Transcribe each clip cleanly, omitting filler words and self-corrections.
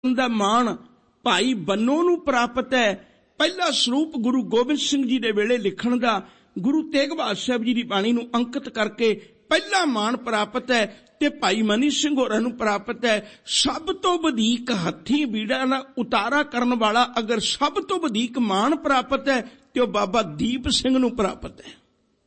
ਦਾ ਮਾਣ ਭਾਈ ਬੰਨੋ ਨੂੰ ਪ੍ਰਾਪਤ ਹੈ। ਪਹਿਲਾ ਸਰੂਪ ਗੁਰੂ ਗੋਬਿੰਦ ਸਿੰਘ ਜੀ ਦੇ ਵੇਲੇ ਲਿਖਣ ਦਾ ਗੁਰੂ ਤੇਗ ਬਹਾਦਰ ਸਾਹਿਬ ਜੀ ਦੀ ਬਾਣੀ ਨੂੰ ਅੰਕਿਤ ਕਰਕੇ ਪਹਿਲਾ ਮਾਣ ਪ੍ਰਾਪਤ ਹੈ ਤੇ ਭਾਈ ਮਨੀ ਸਿੰਘ ਹੋਰਾਂ ਨੂੰ ਪ੍ਰਾਪਤ ਹੈ। ਸਭ ਤੋਂ ਵਧੀਕ ਹੱਥੀਂ ਬੀੜਾ ਨਾਲ ਉਤਾਰਾ ਕਰਨ ਵਾਲਾ ਅਗਰ ਸਭ ਤੋਂ ਵਧੀਕ ਮਾਣ ਪ੍ਰਾਪਤ ਹੈ ਤੇ ਉਹ ਬਾਬਾ ਦੀਪ ਸਿੰਘ ਨੂੰ ਪ੍ਰਾਪਤ ਹੈ।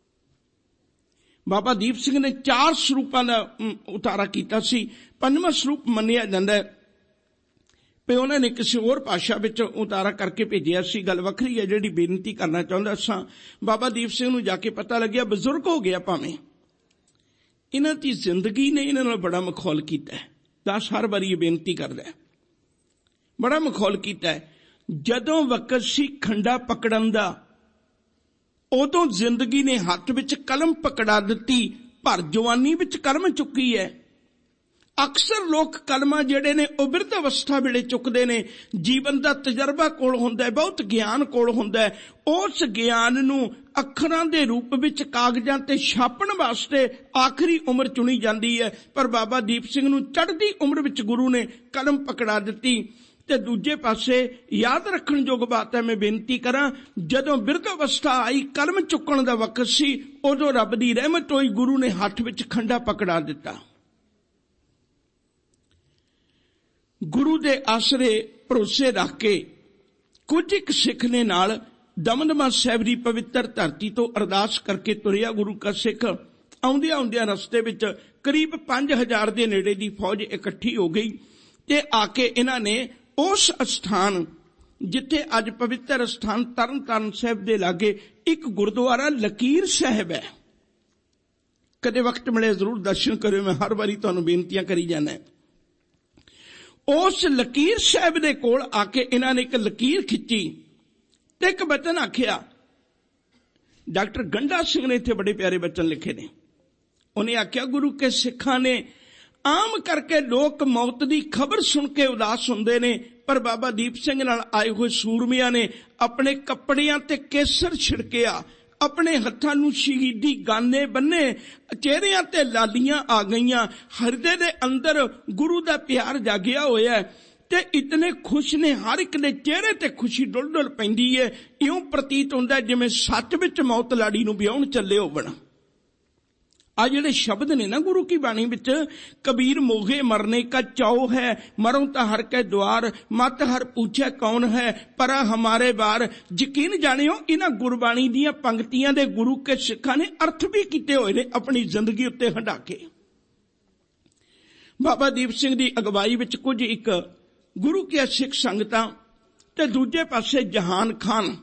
ਬਾਬਾ ਦੀਪ ਸਿੰਘ ਨੇ 4 ਸਰੂਪਾਂ ਦਾ ਉਤਾਰਾ ਕੀਤਾ ਸੀ। 5ਵਾਂ ਸਰੂਪ ਮੰਨਿਆ ਜਾਂਦਾ ਹੈ ਵੀ ਉਹਨਾਂ ਨੇ ਕਿਸੇ ਹੋਰ ਭਾਸ਼ਾ ਵਿੱਚ ਉਤਾਰਾ ਕਰਕੇ ਭੇਜਿਆ ਸੀ। ਗੱਲ ਵੱਖਰੀ ਹੈ, ਜਿਹੜੀ ਬੇਨਤੀ ਕਰਨਾ ਚਾਹੁੰਦਾ ਸਾਂ। ਬਾਬਾ ਦੀਪ ਸਿੰਘ ਨੂੰ ਜਾ ਕੇ ਪਤਾ ਲੱਗਿਆ ਬਜ਼ੁਰਗ ਹੋ ਗਿਆ, ਭਾਵੇਂ ਇਹਨਾਂ ਦੀ ਜ਼ਿੰਦਗੀ ਨੇ ਇਹਨਾਂ ਨਾਲ ਬੜਾ ਮਖੌਲ ਕੀਤਾ ਹੈ। 10 ਹਰ ਵਾਰੀ ਇਹ ਬੇਨਤੀ ਕਰਦਾ ਹੈ, ਬੜਾ ਮਖੌਲ ਕੀਤਾ ਹੈ। ਜਦੋਂ ਵਕਤ ਸੀ ਖੰਡਾ ਪਕੜਨ ਦਾ, ਉਦੋਂ ਜ਼ਿੰਦਗੀ ਨੇ ਹੱਥ ਵਿੱਚ ਕਲਮ ਪਕੜਾ ਦਿੱਤੀ, ਭਰ ਜਵਾਨੀ ਵਿੱਚ ਕਲਮ ਚੁੱਕੀ ਹੈ। ਅਕਸਰ ਲੋਕ ਕਲਮਾਂ ਜਿਹੜੇ ਨੇ ਉਹ ਬਿਰਧ ਅਵਸਥਾ ਵੇਲੇ ਚੁੱਕਦੇ ਨੇ। ਜੀਵਨ ਦਾ ਤਜਰਬਾ ਕੋਲ ਹੁੰਦਾ ਹੈ, ਬਹੁਤ ਗਿਆਨ ਕੋਲ ਹੁੰਦਾ ਹੈ। ਉਸ ਗਿਆਨ ਨੂੰ ਅੱਖਰਾਂ ਦੇ ਰੂਪ ਵਿੱਚ ਕਾਗਜ਼ਾਂ ਤੇ ਛਾਪਣ ਵਾਸਤੇ ਆਖਰੀ ਉਮਰ ਚੁਣੀ ਜਾਂਦੀ ਹੈ। ਪਰ ਬਾਬਾ ਦੀਪ ਸਿੰਘ ਨੂੰ ਚੜ੍ਹਦੀ ਉਮਰ ਵਿੱਚ ਗੁਰੂ ਨੇ ਕਲਮ ਪਕੜਾ ਦਿੱਤੀ। ਤੇ ਦੂਜੇ ਪਾਸੇ ਯਾਦ ਰੱਖਣ ਯੋਗ ਬਾਤ ਹੈ, ਮੈਂ ਬੇਨਤੀ ਕਰਾਂ, ਜਦੋਂ ਬਿਰਧ ਅਵਸਥਾ ਆਈ, ਕਲਮ ਚੁੱਕਣ ਦਾ ਵਕਤ ਸੀ, ਉਦੋਂ ਰੱਬ ਦੀ ਰਹਿਮਤ ਹੋਈ, ਗੁਰੂ ਨੇ ਹੱਥ ਵਿੱਚ ਖੰਡਾ ਪਕੜਾ ਦਿੱਤਾ। ਗੁਰੂ ਦੇ ਆਸਰੇ ਭਰੋਸੇ ਰੱਖ ਕੇ ਕੁਝ ਇੱਕ ਸਿੱਖ ਨੇ ਨਾਲ ਦਮਦਮਾ ਸਾਹਿਬ ਦੀ ਪਵਿੱਤਰ ਧਰਤੀ ਤੋਂ ਅਰਦਾਸ ਕਰਕੇ ਤੁਰਿਆ ਗੁਰੂ ਕਾ ਸਿੱਖ। ਆਉਂਦਿਆਂ ਰਸਤੇ ਵਿੱਚ ਕਰੀਬ 5000 ਦੇ ਨੇੜੇ ਦੀ ਫੌਜ ਇਕੱਠੀ ਹੋ ਗਈ ਤੇ ਆ ਕੇ ਇਹਨਾਂ ਨੇ ਉਸ ਸਥਾਨ ਜਿੱਥੇ ਅੱਜ ਪਵਿੱਤਰ ਸਥਾਨ ਤਰਨਤਾਰਨ ਸਾਹਿਬ ਦੇ ਲਾਗੇ ਇੱਕ ਗੁਰਦੁਆਰਾ ਲਕੀਰ ਸਾਹਿਬ ਹੈ, ਕਦੇ ਵਕਤ ਮਿਲੇ ਜ਼ਰੂਰ ਦਰਸ਼ਨ ਕਰਿਓ। ਮੈਂ ਹਰ ਵਾਰੀ ਤੁਹਾਨੂੰ ਬੇਨਤੀਆਂ ਕਰੀ ਜਾਂਦਾ। ਉਸ ਲਕੀਰ ਸਾਹਿਬ ਦੇ ਕੋਲ ਆ ਕੇ ਇਹਨਾਂ ਨੇ ਇੱਕ ਲਕੀਰ ਖਿੱਚੀ ਤੇ ਇੱਕ ਬਚਨ ਆਖਿਆ। ਡਾਕਟਰ ਗੰਡਾ ਸਿੰਘ ਨੇ ਇੱਥੇ ਬੜੇ ਪਿਆਰੇ ਬਚਨ ਲਿਖੇ ਨੇ। ਉਹਨੇ ਆਖਿਆ, ਗੁਰੂ ਕੇ ਸਿੱਖਾਂ ਨੇ ਆਮ ਕਰਕੇ ਲੋਕ ਮੌਤ ਦੀ ਖਬਰ ਸੁਣ ਕੇ ਉਦਾਸ ਹੁੰਦੇ ਨੇ, ਪਰ ਬਾਬਾ ਦੀਪ ਸਿੰਘ ਨਾਲ ਆਏ ਹੋਏ ਸੂਰਮਿਆਂ ਨੇ ਆਪਣੇ ਕੱਪੜਿਆਂ ਤੇ ਕੇਸਰ ਛਿੜਕਿਆ, ਆਪਣੇ ਹੱਥਾਂ ਨੂੰ ਸ਼ਹੀਦੀ ਗਾਨੇ ਬੰਨੇ, ਚਿਹਰਿਆਂ ਤੇ ਲਾਲੀਆਂ ਆ ਗਈਆਂ, ਹਿਰਦੇ ਦੇ ਅੰਦਰ ਗੁਰੂ ਦਾ ਪਿਆਰ ਜਾਗਿਆ ਹੋਇਆ ਤੇ ਇਤਨੇ ਖੁਸ਼ ਨੇ, ਹਰ ਇੱਕ ਦੇ ਚਿਹਰੇ ਤੇ ਖੁਸ਼ੀ ਡੁੱਲ ਡੁੱਲ ਪੈਂਦੀ ਹੈ। ਇਉਂ ਪ੍ਰਤੀਤ ਹੁੰਦਾ ਜਿਵੇਂ ਸੱਚ ਵਿੱਚ ਮੌਤ ਲਾੜੀ ਨੂੰ ਵਿਆਹੁਣ ਚੱਲੇ ਹੋਵਣ। ਆ ਜਿਹੜੇ ਸ਼ਬਦ ਨੇ ਨਾ ਗੁਰੂ ਕੀ ਬਾਣੀ ਵਿੱਚ, ਕਬੀਰ ਮੋਗੇ ਮਰਨੇ ਕਾ ਚਾਉ ਹੈ, ਮਰੋਂ ਤਾਂ ਹਰ ਕੇ ਦੁਆਰ, ਮਤ ਹਰ ਪੁੱਛੇ ਕੌਣ ਹੈ, ਪਰਾ ਹਮਾਰੇ ਬਾਰ। ਯਕੀਨ ਜਾਣਿਓ, ਇਹਨਾਂ ਗੁਰਬਾਣੀ ਦੀਆਂ ਪੰਕਤੀਆਂ ਦੇ ਗੁਰੂ ਕੇ ਸਿੱਖਾਂ ਨੇ ਅਰਥ ਵੀ ਕੀਤੇ ਹੋਏ ਨੇ ਆਪਣੀ ਜ਼ਿੰਦਗੀ ਉੱਤੇ ਹੰਢਾ ਕੇ। ਬਾਬਾ ਦੀਪ ਸਿੰਘ ਦੀ ਅਗਵਾਈ ਵਿੱਚ ਕੁਝ ਇੱਕ ਗੁਰੂ ਕੀ ਸਿੱਖ ਸੰਗਤਾਂ ਤੇ ਦੂਜੇ ਪਾਸੇ ਜਹਾਨ ਖਾਨ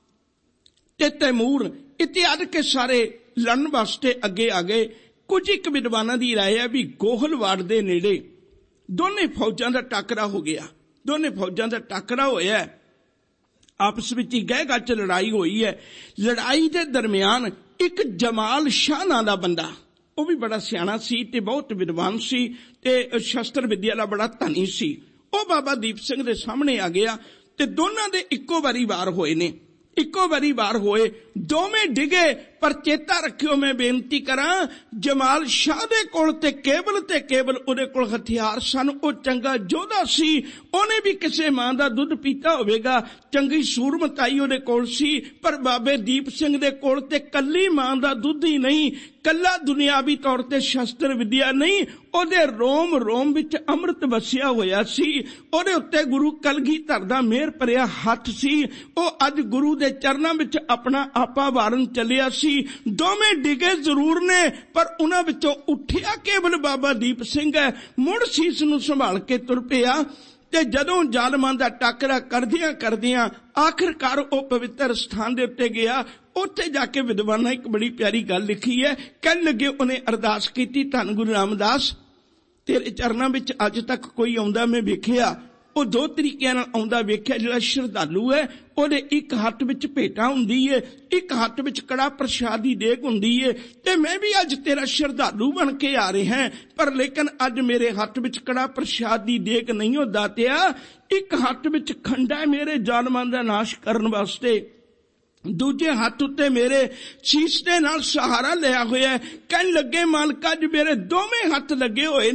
ਤੇ ਤੈਮੂਰ ਇਤਿਆਦਿ ਕੇ ਸਾਰੇ ਲੜਨ ਵਾਸਤੇ ਅੱਗੇ ਆ ਗਏ। ਕੁਝ ਇੱਕ ਵਿਦਵਾਨਾਂ ਦੀ ਰਾਏ ਹੈ ਵੀ ਗੋਹਲਵਾੜ ਦੇ ਨੇੜੇ ਦੋਨੇ ਫੌਜਾਂ ਦਾ ਟਾਕਰਾ ਹੋ ਗਿਆ। ਦੋਨੇ ਫੌਜਾਂ ਦਾ ਟਾਕਰਾ ਹੋਇਆ, ਆਪਸ ਵਿੱਚ ਹੀ ਗਹਿ ਗੱਚ ਲੜਾਈ ਹੋਈ ਹੈ। ਲੜਾਈ ਦੇ ਦਰਮਿਆਨ ਇੱਕ ਜਮਾਲ ਸ਼ਾਹ ਨਾਂ ਦਾ ਬੰਦਾ, ਉਹ ਵੀ ਬੜਾ ਸਿਆਣਾ ਸੀ ਤੇ ਬਹੁਤ ਵਿਦਵਾਨ ਸੀ ਤੇ ਸ਼ਸਤਰ ਵਿਦਿਆ ਦਾ ਬੜਾ ਧਨੀ ਸੀ। ਉਹ ਬਾਬਾ ਦੀਪ ਸਿੰਘ ਦੇ ਸਾਹਮਣੇ ਆ ਗਿਆ ਤੇ ਦੋਨਾਂ ਦੇ ਇੱਕੋ ਵਾਰੀ ਵਾਰ ਹੋਏ ਨੇ। ਇੱਕੋ ਵਾਰੀ ਵਾਰ ਹੋਏ, ਦੋਵੇਂ ਡਿਗੇ। ਪਰ ਚੇਤਾ ਰੱਖਿਓ, ਮੈਂ ਬੇਨਤੀ ਕਰਾਂ, ਜਮਾਲ ਸ਼ਾਹ ਦੇ ਕੋਲ ਤੇ ਕੇਵਲ ਉਹਦੇ ਕੋਲ ਹਥਿਆਰ ਸਨ। ਉਹ ਚੰਗਾ ਯੋਧਾ ਸੀ, ਉਹਨੇ ਵੀ ਕਿਸੇ ਮਾਂ ਦਾ ਦੁੱਧ ਪੀਤਾ ਹੋਵੇਗਾ, ਚੰਗੀ ਸੂਰਮਤਾਈ ਉਹਦੇ ਕੋਲ ਸੀ। ਪਰ ਬਾਬੇ ਦੀਪ ਸਿੰਘ ਦੇ ਕੋਲ ਤੇ ਕੱਲੀ ਮਾਂ ਦਾ ਦੁੱਧ ਹੀ ਨਹੀਂ, ਕੱਲਾ ਦੁਨਿਆਵੀ ਤੌਰ ਤੇ ਸ਼ਸਤਰ ਵਿਦਿਆ ਨਹੀਂ, ਉਹਦੇ ਰੋਮ ਵਿੱਚ ਅੰਮ੍ਰਿਤ ਵਸਿਆ ਹੋਇਆ ਸੀ। ਉਹਦੇ ਉੱਤੇ ਗੁਰੂ ਕਲਗੀਧਰ ਦਾ ਮਿਹਰ ਭਰਿਆ ਹੱਥ ਸੀ। ਉਹ ਅੱਜ ਗੁਰੂ ਦੇ ਚਰਨਾਂ ਵਿੱਚ ਆਪਣਾ ਆਪਾ ਵਾਰਨ ਚੱਲਿਆ ਸੀ। ਦੋਵੇਂ ਡਿਗੇ ਜ਼ਰੂਰ ਨੇ, ਪਰ ਉਹਨਾਂ ਵਿੱਚੋਂ ਉੱਠਿਆ ਕੇਵਲ ਬਾਬਾ ਦੀਪ ਸਿੰਘ ਹੈ। ਮੁੜ ਸੀਸ ਨੂੰ ਸੰਭਾਲ ਕੇ ਤੁਰ ਪਿਆ ਤੇ ਜਦੋਂ ਜ਼ਾਲਮਾਂ ਦਾ ਟਾਕਰਾ ਕਰਦਿਆਂ ਆਖਿਰਕਾਰ ਉਹ ਪਵਿੱਤਰ ਸਥਾਨ ਦੇ ਉੱਤੇ ਗਿਆ। ਉੱਥੇ ਜਾ ਕੇ ਵਿਦਵਾਨਾਂ ਇੱਕ ਬੜੀ ਪਿਆਰੀ ਗੱਲ ਲਿਖੀ ਹੈ। ਕਹਿਣ ਲੱਗੇ, ਉਹਨੇ ਅਰਦਾਸ ਕੀਤੀ, ਧੰਨ ਗੁਰੂ ਰਾਮਦਾਸ, ਤੇਰੇ ਚਰਨਾਂ ਵਿੱਚ ਅੱਜ ਤੱਕ ਕੋਈ ਆਉਂਦਾ ਮੈਂ ਵੇਖਿਆ, ਉਹ 2 ਤਰੀਕਿਆਂ ਨਾਲ ਆਉਂਦਾ ਵੇਖਿਆ। ਜਿਹੜਾ ਸ਼ਰਧਾਲੂ ਹੈ ਉਹਦੇ ਇੱਕ ਹੱਥ ਵਿੱਚ ਭੇਟਾ ਹੁੰਦੀ ਹੈ, ਇੱਕ ਹੱਥ ਵਿੱਚ ਕੜਾ ਪ੍ਰਸ਼ਾਦ ਦੀ ਦੇਗ ਹੁੰਦੀ ਹੈ, ਤੇ ਮੈਂ ਵੀ ਅੱਜ ਤੇਰਾ ਸ਼ਰਧਾਲੂ ਬਣ ਕੇ ਆ ਰਿਹਾ, ਪਰ ਲੇਕਿਨ ਅੱਜ ਮੇਰੇ ਹੱਥ ਵਿੱਚ ਕੜਾ ਪ੍ਰਸ਼ਾਦ ਦੀ ਦੇਗ ਨਹੀਂ ਹੋ ਦਾਤਿਆ, ਇੱਕ ਹੱਥ ਵਿੱਚ ਖੰਡਾ ਮੇਰੇ ਜ਼ਾਲਮਾਂ ਦਾ ਨਾਸ਼ ਕਰਨ ਵਾਸਤੇ, ਦੂਜੇ ਹੱਥ ਉੱਤੇ ਮੇਰੇ ਸੀਸ ਦੇ ਨਾਲ ਸਹਾਰਾ ਲਿਆ ਹੋਇਆ। ਕਹਿਣ ਲੱਗੇ, ਮਾਲਕਾ, ਅੱਜ ਮੇਰੇ ਦੋਵੇਂ ਹੱਥ ਲੱਗੇ ਹੋਏ ਨੇ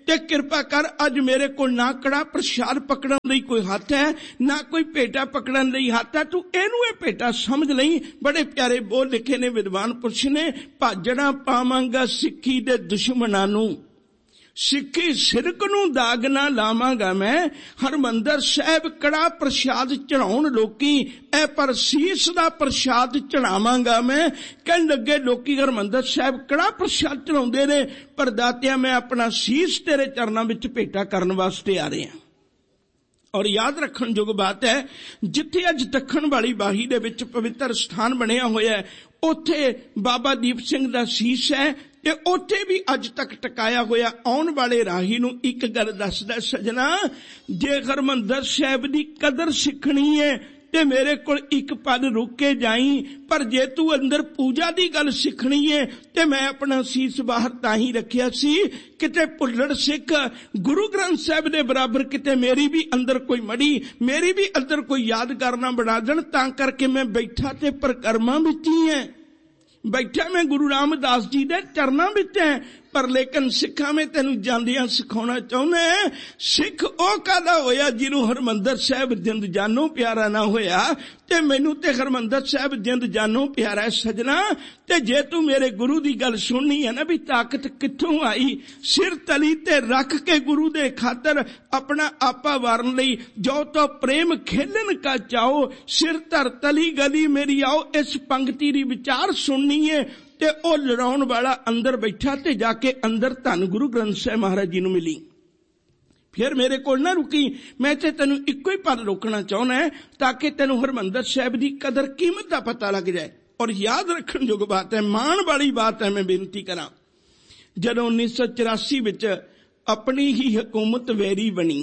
ਤੇ ਕਿਰਪਾ ਕਰ ਅੱਜ ਮੇਰੇ ਕੋਲ ਨਾ ਕੜਾ ਪ੍ਰਸ਼ਾਦ ਪਕੜਨ ਲਈ ਕੋਈ ਹੱਥ ਹੈ, ਨਾ ਕੋਈ ਭੇਟਾ ਪਕੜਨ ਲਈ ਹੱਥ ਹੈ, ਤੂੰ ਇਹਨੂੰ ਇਹ ਭੇਟਾ ਸਮਝ ਲਈ। ਬੜੇ ਪਿਆਰੇ ਬੋਲ ਲਿਖੇ ਨੇ ਵਿਦਵਾਨ ਪੁਰਸ਼ ਨੇ, ਭਾਜਣਾ ਪਾਵਾਂਗਾ ਸਿੱਖੀ ਦੇ ਦੁਸ਼ਮਣਾਂ ਨੂੰ, ਸਿੱਖੀ ਸਿਰਕ ਨੂੰ ਦਾਗ ਨਾ ਲਾਵਾਂਗਾ ਮੈਂ। ਹਰਿਮੰਦਰ ਸਾਹਿਬ ਕੜਾ ਪ੍ਰਸ਼ਾਦ ਚੜਾਉਣ ਲੋਕੀ, ਇਹ ਪਰ ਸੀਸ ਦਾ ਪ੍ਰਸ਼ਾਦ ਚੜਾਵਾਂਗਾ ਮੈਂ। ਕਹਿਣ ਲੱਗੇ ਲੋਕੀ ਹਰਿਮੰਦਰ ਸਾਹਿਬ ਕੜਾ ਪ੍ਰਸ਼ਾਦ ਚੜਾਉਂਦੇ ਨੇ, ਪਰ ਦਾਤਿਆ ਮੈਂ ਆਪਣਾ ਸੀਸ ਤੇਰੇ ਚਰਨਾਂ ਵਿੱਚ ਭੇਟਾ ਕਰਨ ਵਾਸਤੇ ਆ ਰਿਹਾ। ਔਰ ਯਾਦ ਰੱਖਣ ਯੋਗ ਬਾਤ ਹੈ, ਜਿੱਥੇ ਅੱਜ ਦੱਖਣ ਵਾਲੀ ਬਾਹੀ ਦੇ ਵਿੱਚ ਪਵਿੱਤਰ ਸਥਾਨ ਬਣਿਆ ਹੋਇਆ ਹੈ, ਉੱਥੇ ਬਾਬਾ ਦੀਪ ਸਿੰਘ ਦਾ ਸੀਸ ਹੈ, ਤੇ ਉੱਥੇ ਵੀ ਅੱਜ ਤੱਕ ਟਿਕਾਇਆ ਹੋਇਆ। ਆਉਣ ਵਾਲੇ ਰਾਹੀ ਨੂੰ ਇੱਕ ਗੱਲ ਦੱਸਦਾ ਸੱਜਣਾ, ਜੇ ਹਰਿਮੰਦਰ ਸਾਹਿਬ ਦੀ ਕਦਰ ਸਿੱਖਣੀ ਹੈ ਤੇ ਮੇਰੇ ਕੋਲ ਇੱਕ ਪਲ ਰੁਕ ਕੇ ਜਾਈ, ਪਰ ਜੇ ਤੂੰ ਅੰਦਰ ਪੂਜਾ ਦੀ ਗੱਲ ਸਿੱਖਣੀ ਹੈ ਤੇ ਮੈਂ ਆਪਣਾ ਸੀਸ ਬਾਹਰ ਤਾਂ ਹੀ ਰੱਖਿਆ ਸੀ, ਕਿਤੇ ਭੁੱਲੜ ਸਿੱਖ ਗੁਰੂ ਗ੍ਰੰਥ ਸਾਹਿਬ ਦੇ ਬਰਾਬਰ ਕਿਤੇ ਮੇਰੀ ਵੀ ਅੰਦਰ ਕੋਈ ਮੜੀ, ਮੇਰੀ ਵੀ ਅੰਦਰ ਕੋਈ ਯਾਦਗਾਰ ਨਾ ਬਣਾ ਦੇਣ। ਤਾਂ ਕਰਕੇ ਮੈਂ ਬੈਠਾ ਤੇ ਪ੍ਰਕਰਮਾਂ ਵਿੱਚ ਹੀ ਹੈ, ਬੈਠਾ ਮੈਂ ਗੁਰੂ ਰਾਮਦਾਸ ਜੀ ਦੇ ਚਰਨਾਂ ਵਿੱਚ ਹੈ। ਪਰ ਲੇਕਿਨ ਸਿੱਖਾਂ ਮੈਂ ਤੈਨੂੰ ਜਾਂਦਿਆਂ ਸਿਖਾਉਣਾ ਚਾਹੁੰਦਾ, ਸਿੱਖ ਉਹ ਕਾਹਦਾ ਹੋਇਆ ਜਿਹਨੂੰ ਹਰਿਮੰਦਰ ਸਾਹਿਬ ਜਿੰਦ ਜਾਨੋਂ ਪਿਆਰਾ ਨਾ ਹੋਇਆ, ਤੇ ਮੈਨੂੰ ਤੇ ਹਰਿਮੰਦਰ ਸਾਹਿਬ ਜਿੰਦ ਜਾਨੋਂ ਪਿਆਰਾ ਹੈ ਸਜਣਾ। ਤੇ ਜੇ ਤੂੰ ਮੇਰੇ ਗੁਰੂ ਦੀ ਗੱਲ ਸੁਣਨੀ ਹੈ ਨਾ ਵੀ ਤਾਕਤ ਕਿੱਥੋਂ ਆਈ, ਸਿਰ ਤਲੀ ਤੇ ਰੱਖ ਕੇ ਗੁਰੂ ਦੇ ਖਾਤਰ ਆਪਣਾ ਆਪਾ ਵਾਰਨ ਲਈ, ਜੋ ਤੋ ਪ੍ਰੇਮ ਖੇਲਣ ਕਾ ਚਾਓ, ਸਿਰ ਧਰ ਤਲੀ ਗਲੀ ਮੇਰੀ ਆਓ। ਇਸ ਪੰਕਤੀ ਦੀ ਵਿਚਾਰ ਸੁਣਨੀ ਹੈ ਤੇ ਉਹ ਲੜਾਉਣ ਵਾਲਾ ਅੰਦਰ ਬੈਠਾ ਤੇ ਜਾ ਕੇ ਅੰਦਰ ਧੰਨ ਗੁਰੂ ਗ੍ਰੰਥ ਸਾਹਿਬ ਮਹਾਰਾਜ ਜੀ ਨੂੰ ਮਿਲੀ। ਫਿਰ ਮੇਰੇ ਕੋਲ ਨਾ ਰੁਕੀ, ਮੈਂ ਤੇ ਤੈਨੂੰ ਇੱਕੋ ਹੀ ਪਲ ਰੋਕਣਾ ਚਾਹੁੰਦਾ ਤਾਂ ਕਿ ਤੈਨੂੰ ਹਰਿਮੰਦਰ ਸਾਹਿਬ ਦੀ ਕਦਰ ਕੀਮਤ ਦਾ ਪਤਾ ਲੱਗ ਜਾਏ। ਔਰ ਯਾਦ ਰੱਖਣ ਯੋਗ ਬਾਤ ਹੈ, ਮਾਣ ਵਾਲੀ ਬਾਤ ਹੈ, ਮੈਂ ਬੇਨਤੀ ਕਰਾਂ, ਜਦੋਂ 1984 ਵਿੱਚ ਆਪਣੀ ਹੀ ਹਕੂਮਤ ਵੈਰੀ ਬਣੀ,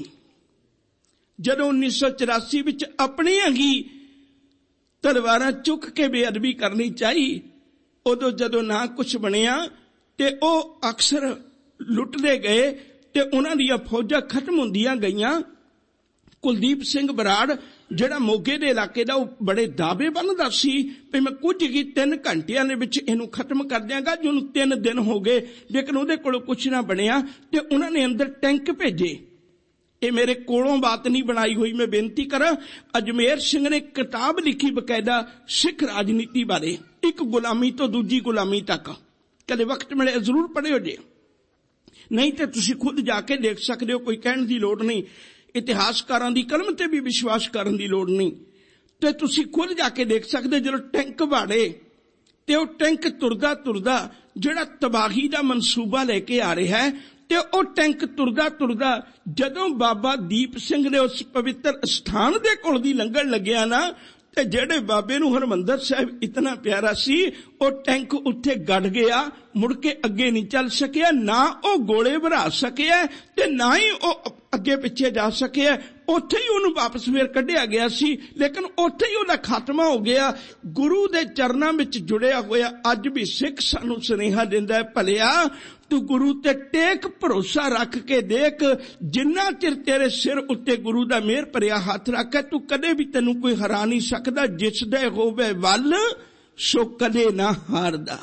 ਜਦੋਂ 1984 ਵਿੱਚ ਆਪਣੀਆਂ ਹੀ ਤਲਵਾਰਾਂ ਚੁੱਕ ਕੇ ਬੇਅਦਬੀ ਕਰਨੀ ਚਾਹੀ, ਉਦੋਂ ਜਦੋਂ ਨਾ ਕੁਛ ਬਣਿਆ ਤੇ ਉਹ ਅਕਸਰ ਲੁੱਟਦੇ ਗਏ ਤੇ ਉਹਨਾਂ ਦੀਆਂ ਫੌਜਾਂ ਖਤਮ ਹੁੰਦੀਆਂ ਗਈਆਂ। ਕੁਲਦੀਪ ਸਿੰਘ ਬਰਾੜ ਜਿਹੜਾ ਮੋਗੇ ਦੇ ਇਲਾਕੇ ਦਾ, ਉਹ ਬੜੇ ਦਾਅਵੇ ਬੰਨਦਾ ਸੀ ਵੀ ਮੈਂ ਕੁਝ ਹੀ 3 ਘੰਟਿਆਂ ਦੇ ਵਿੱਚ ਇਹਨੂੰ ਖਤਮ ਕਰ ਦਿਆਂਗਾ। ਜਿਹਨੂੰ 3 ਦਿਨ ਹੋ ਗਏ ਲੇਕਿਨ ਉਹਦੇ ਕੋਲੋਂ ਕੁਛ ਨਾ ਬਣਿਆ ਤੇ ਉਹਨਾਂ ਨੇ ਅੰਦਰ ਟੈਂਕ ਭੇਜੇ। ਇਹ ਮੇਰੇ ਕੋਲੋਂ ਬਾਤ ਨਹੀਂ ਬਣਾਈ ਹੋਈ, ਮੈਂ ਬੇਨਤੀ ਕਰਾਂ, ਅਜਮੇਰ ਸਿੰਘ ਨੇ ਕਿਤਾਬ ਲਿਖੀ ਬਕਾਇਦਾ ਸਿੱਖ ਰਾਜਨੀਤੀ ਬਾਰੇ, ਇੱਕ ਗੁਲਾਮੀ ਤੋਂ ਦੂਜੀ ਗੁਲਾਮੀ ਤੱਕ। ਕਦੇ ਵਕਤ ਮਿਲੇ ਜ਼ਰੂਰ ਪੜ੍ਹਿਓ ਜੇ, ਨਹੀਂ ਤੇ ਤੁਸੀਂ ਖੁਦ ਜਾ ਕੇ ਦੇਖ ਸਕਦੇ ਹੋ, ਕੋਈ ਕਹਿਣ ਦੀ ਲੋੜ ਨਹੀਂ, ਇਤਿਹਾਸਕਾਰਾਂ ਦੀ ਕਲਮ ਤੇ ਵੀ ਵਿਸ਼ਵਾਸ ਕਰਨ ਦੀ ਲੋੜ ਨਹੀਂ, ਤੇ ਤੁਸੀਂ ਖੁਦ ਜਾ ਕੇ ਦੇਖ ਸਕਦੇ। ਜਦੋਂ ਟੈਂਕ ਵਾੜੇ ਤੇ ਉਹ ਟੈਂਕ ਤੁਰਦਾ ਤੁਰਦਾ ਜਿਹੜਾ ਤਬਾਹੀ ਦਾ ਮਨਸੂਬਾ ਲੈ ਕੇ ਆ ਰਿਹਾ ਹੈ, ਤੇ ਉਹ ਟੈਂਕ ਤੁਰਦਾ ਤੁਰਦਾ ਜਦੋਂ ਬਾਬਾ ਦੀਪ ਸਿੰਘ ਨੇ ਉਸ ਪਵਿੱਤਰ ਸਥਾਨ ਦੇ ਕੋਲ ਦੀ ਲੰਘਣ ਲੱਗਿਆ ਨਾ, ਤੇ ਜਿਹੜੇ ਬਾਬੇ ਨੂੰ ਹਰਿਮੰਦਰ ਸਾਹਿਬ ਇਤਨਾ ਪਿਆਰਾ ਸੀ, ਉਹ ਟੈਂਕ ਉੱਥੇ ਗੜ ਗਿਆ, ਮੁੜ ਕੇ ਅੱਗੇ ਨਹੀਂ ਚੱਲ ਸਕਿਆ, ਨਾ ਉਹ ਗੋਲੇ ਭਰਾ ਸਕਿਆ ਤੇ ਨਾ ਹੀ ਉਹ ਅੱਗੇ ਪਿੱਛੇ ਜਾ ਸਕਿਆ। ਉੱਥੇ ਹੀ ਉਹਨੂੰ ਵਾਪਸ ਫੇਰ ਕੱਢਿਆ ਗਿਆ ਸੀ, ਲੇਕਿਨ ਉੱਥੇ ਹੀ ਉਹਦਾ ਖਾਤਮਾ ਹੋ ਗਿਆ। ਗੁਰੂ ਦੇ ਚਰਨਾਂ ਵਿੱਚ ਜੁੜਿਆ ਹੋਇਆ ਅੱਜ ਵੀ ਸਿੱਖ ਸਾਨੂੰ ਸੁਨੇਹਾ ਦਿੰਦਾ ਹੈ, ਭਲਿਆ ਤੂੰ ਗੁਰੂ ਤੇ ਟੇਕ ਭਰੋਸਾ ਰੱਖ ਕੇ ਦੇਖ, ਜਿੰਨਾ ਚਿਰ ਤੇਰੇ ਸਿਰ ਉੱਤੇ ਗੁਰੂ ਦਾ ਮਿਹਰ ਭਰਿਆ ਹੱਥ ਰੱਖੇ, ਤੂੰ ਕਦੇ ਵੀ ਤੈਨੂੰ ਕੋਈ ਹਰਾ ਨਹੀਂ ਸਕਦਾ। ਜਿਸ ਦੇ ਹੋਵੇ ਵੱਲ ਸੋ ਕਦੇ ਨਾ ਹਾਰਦਾ।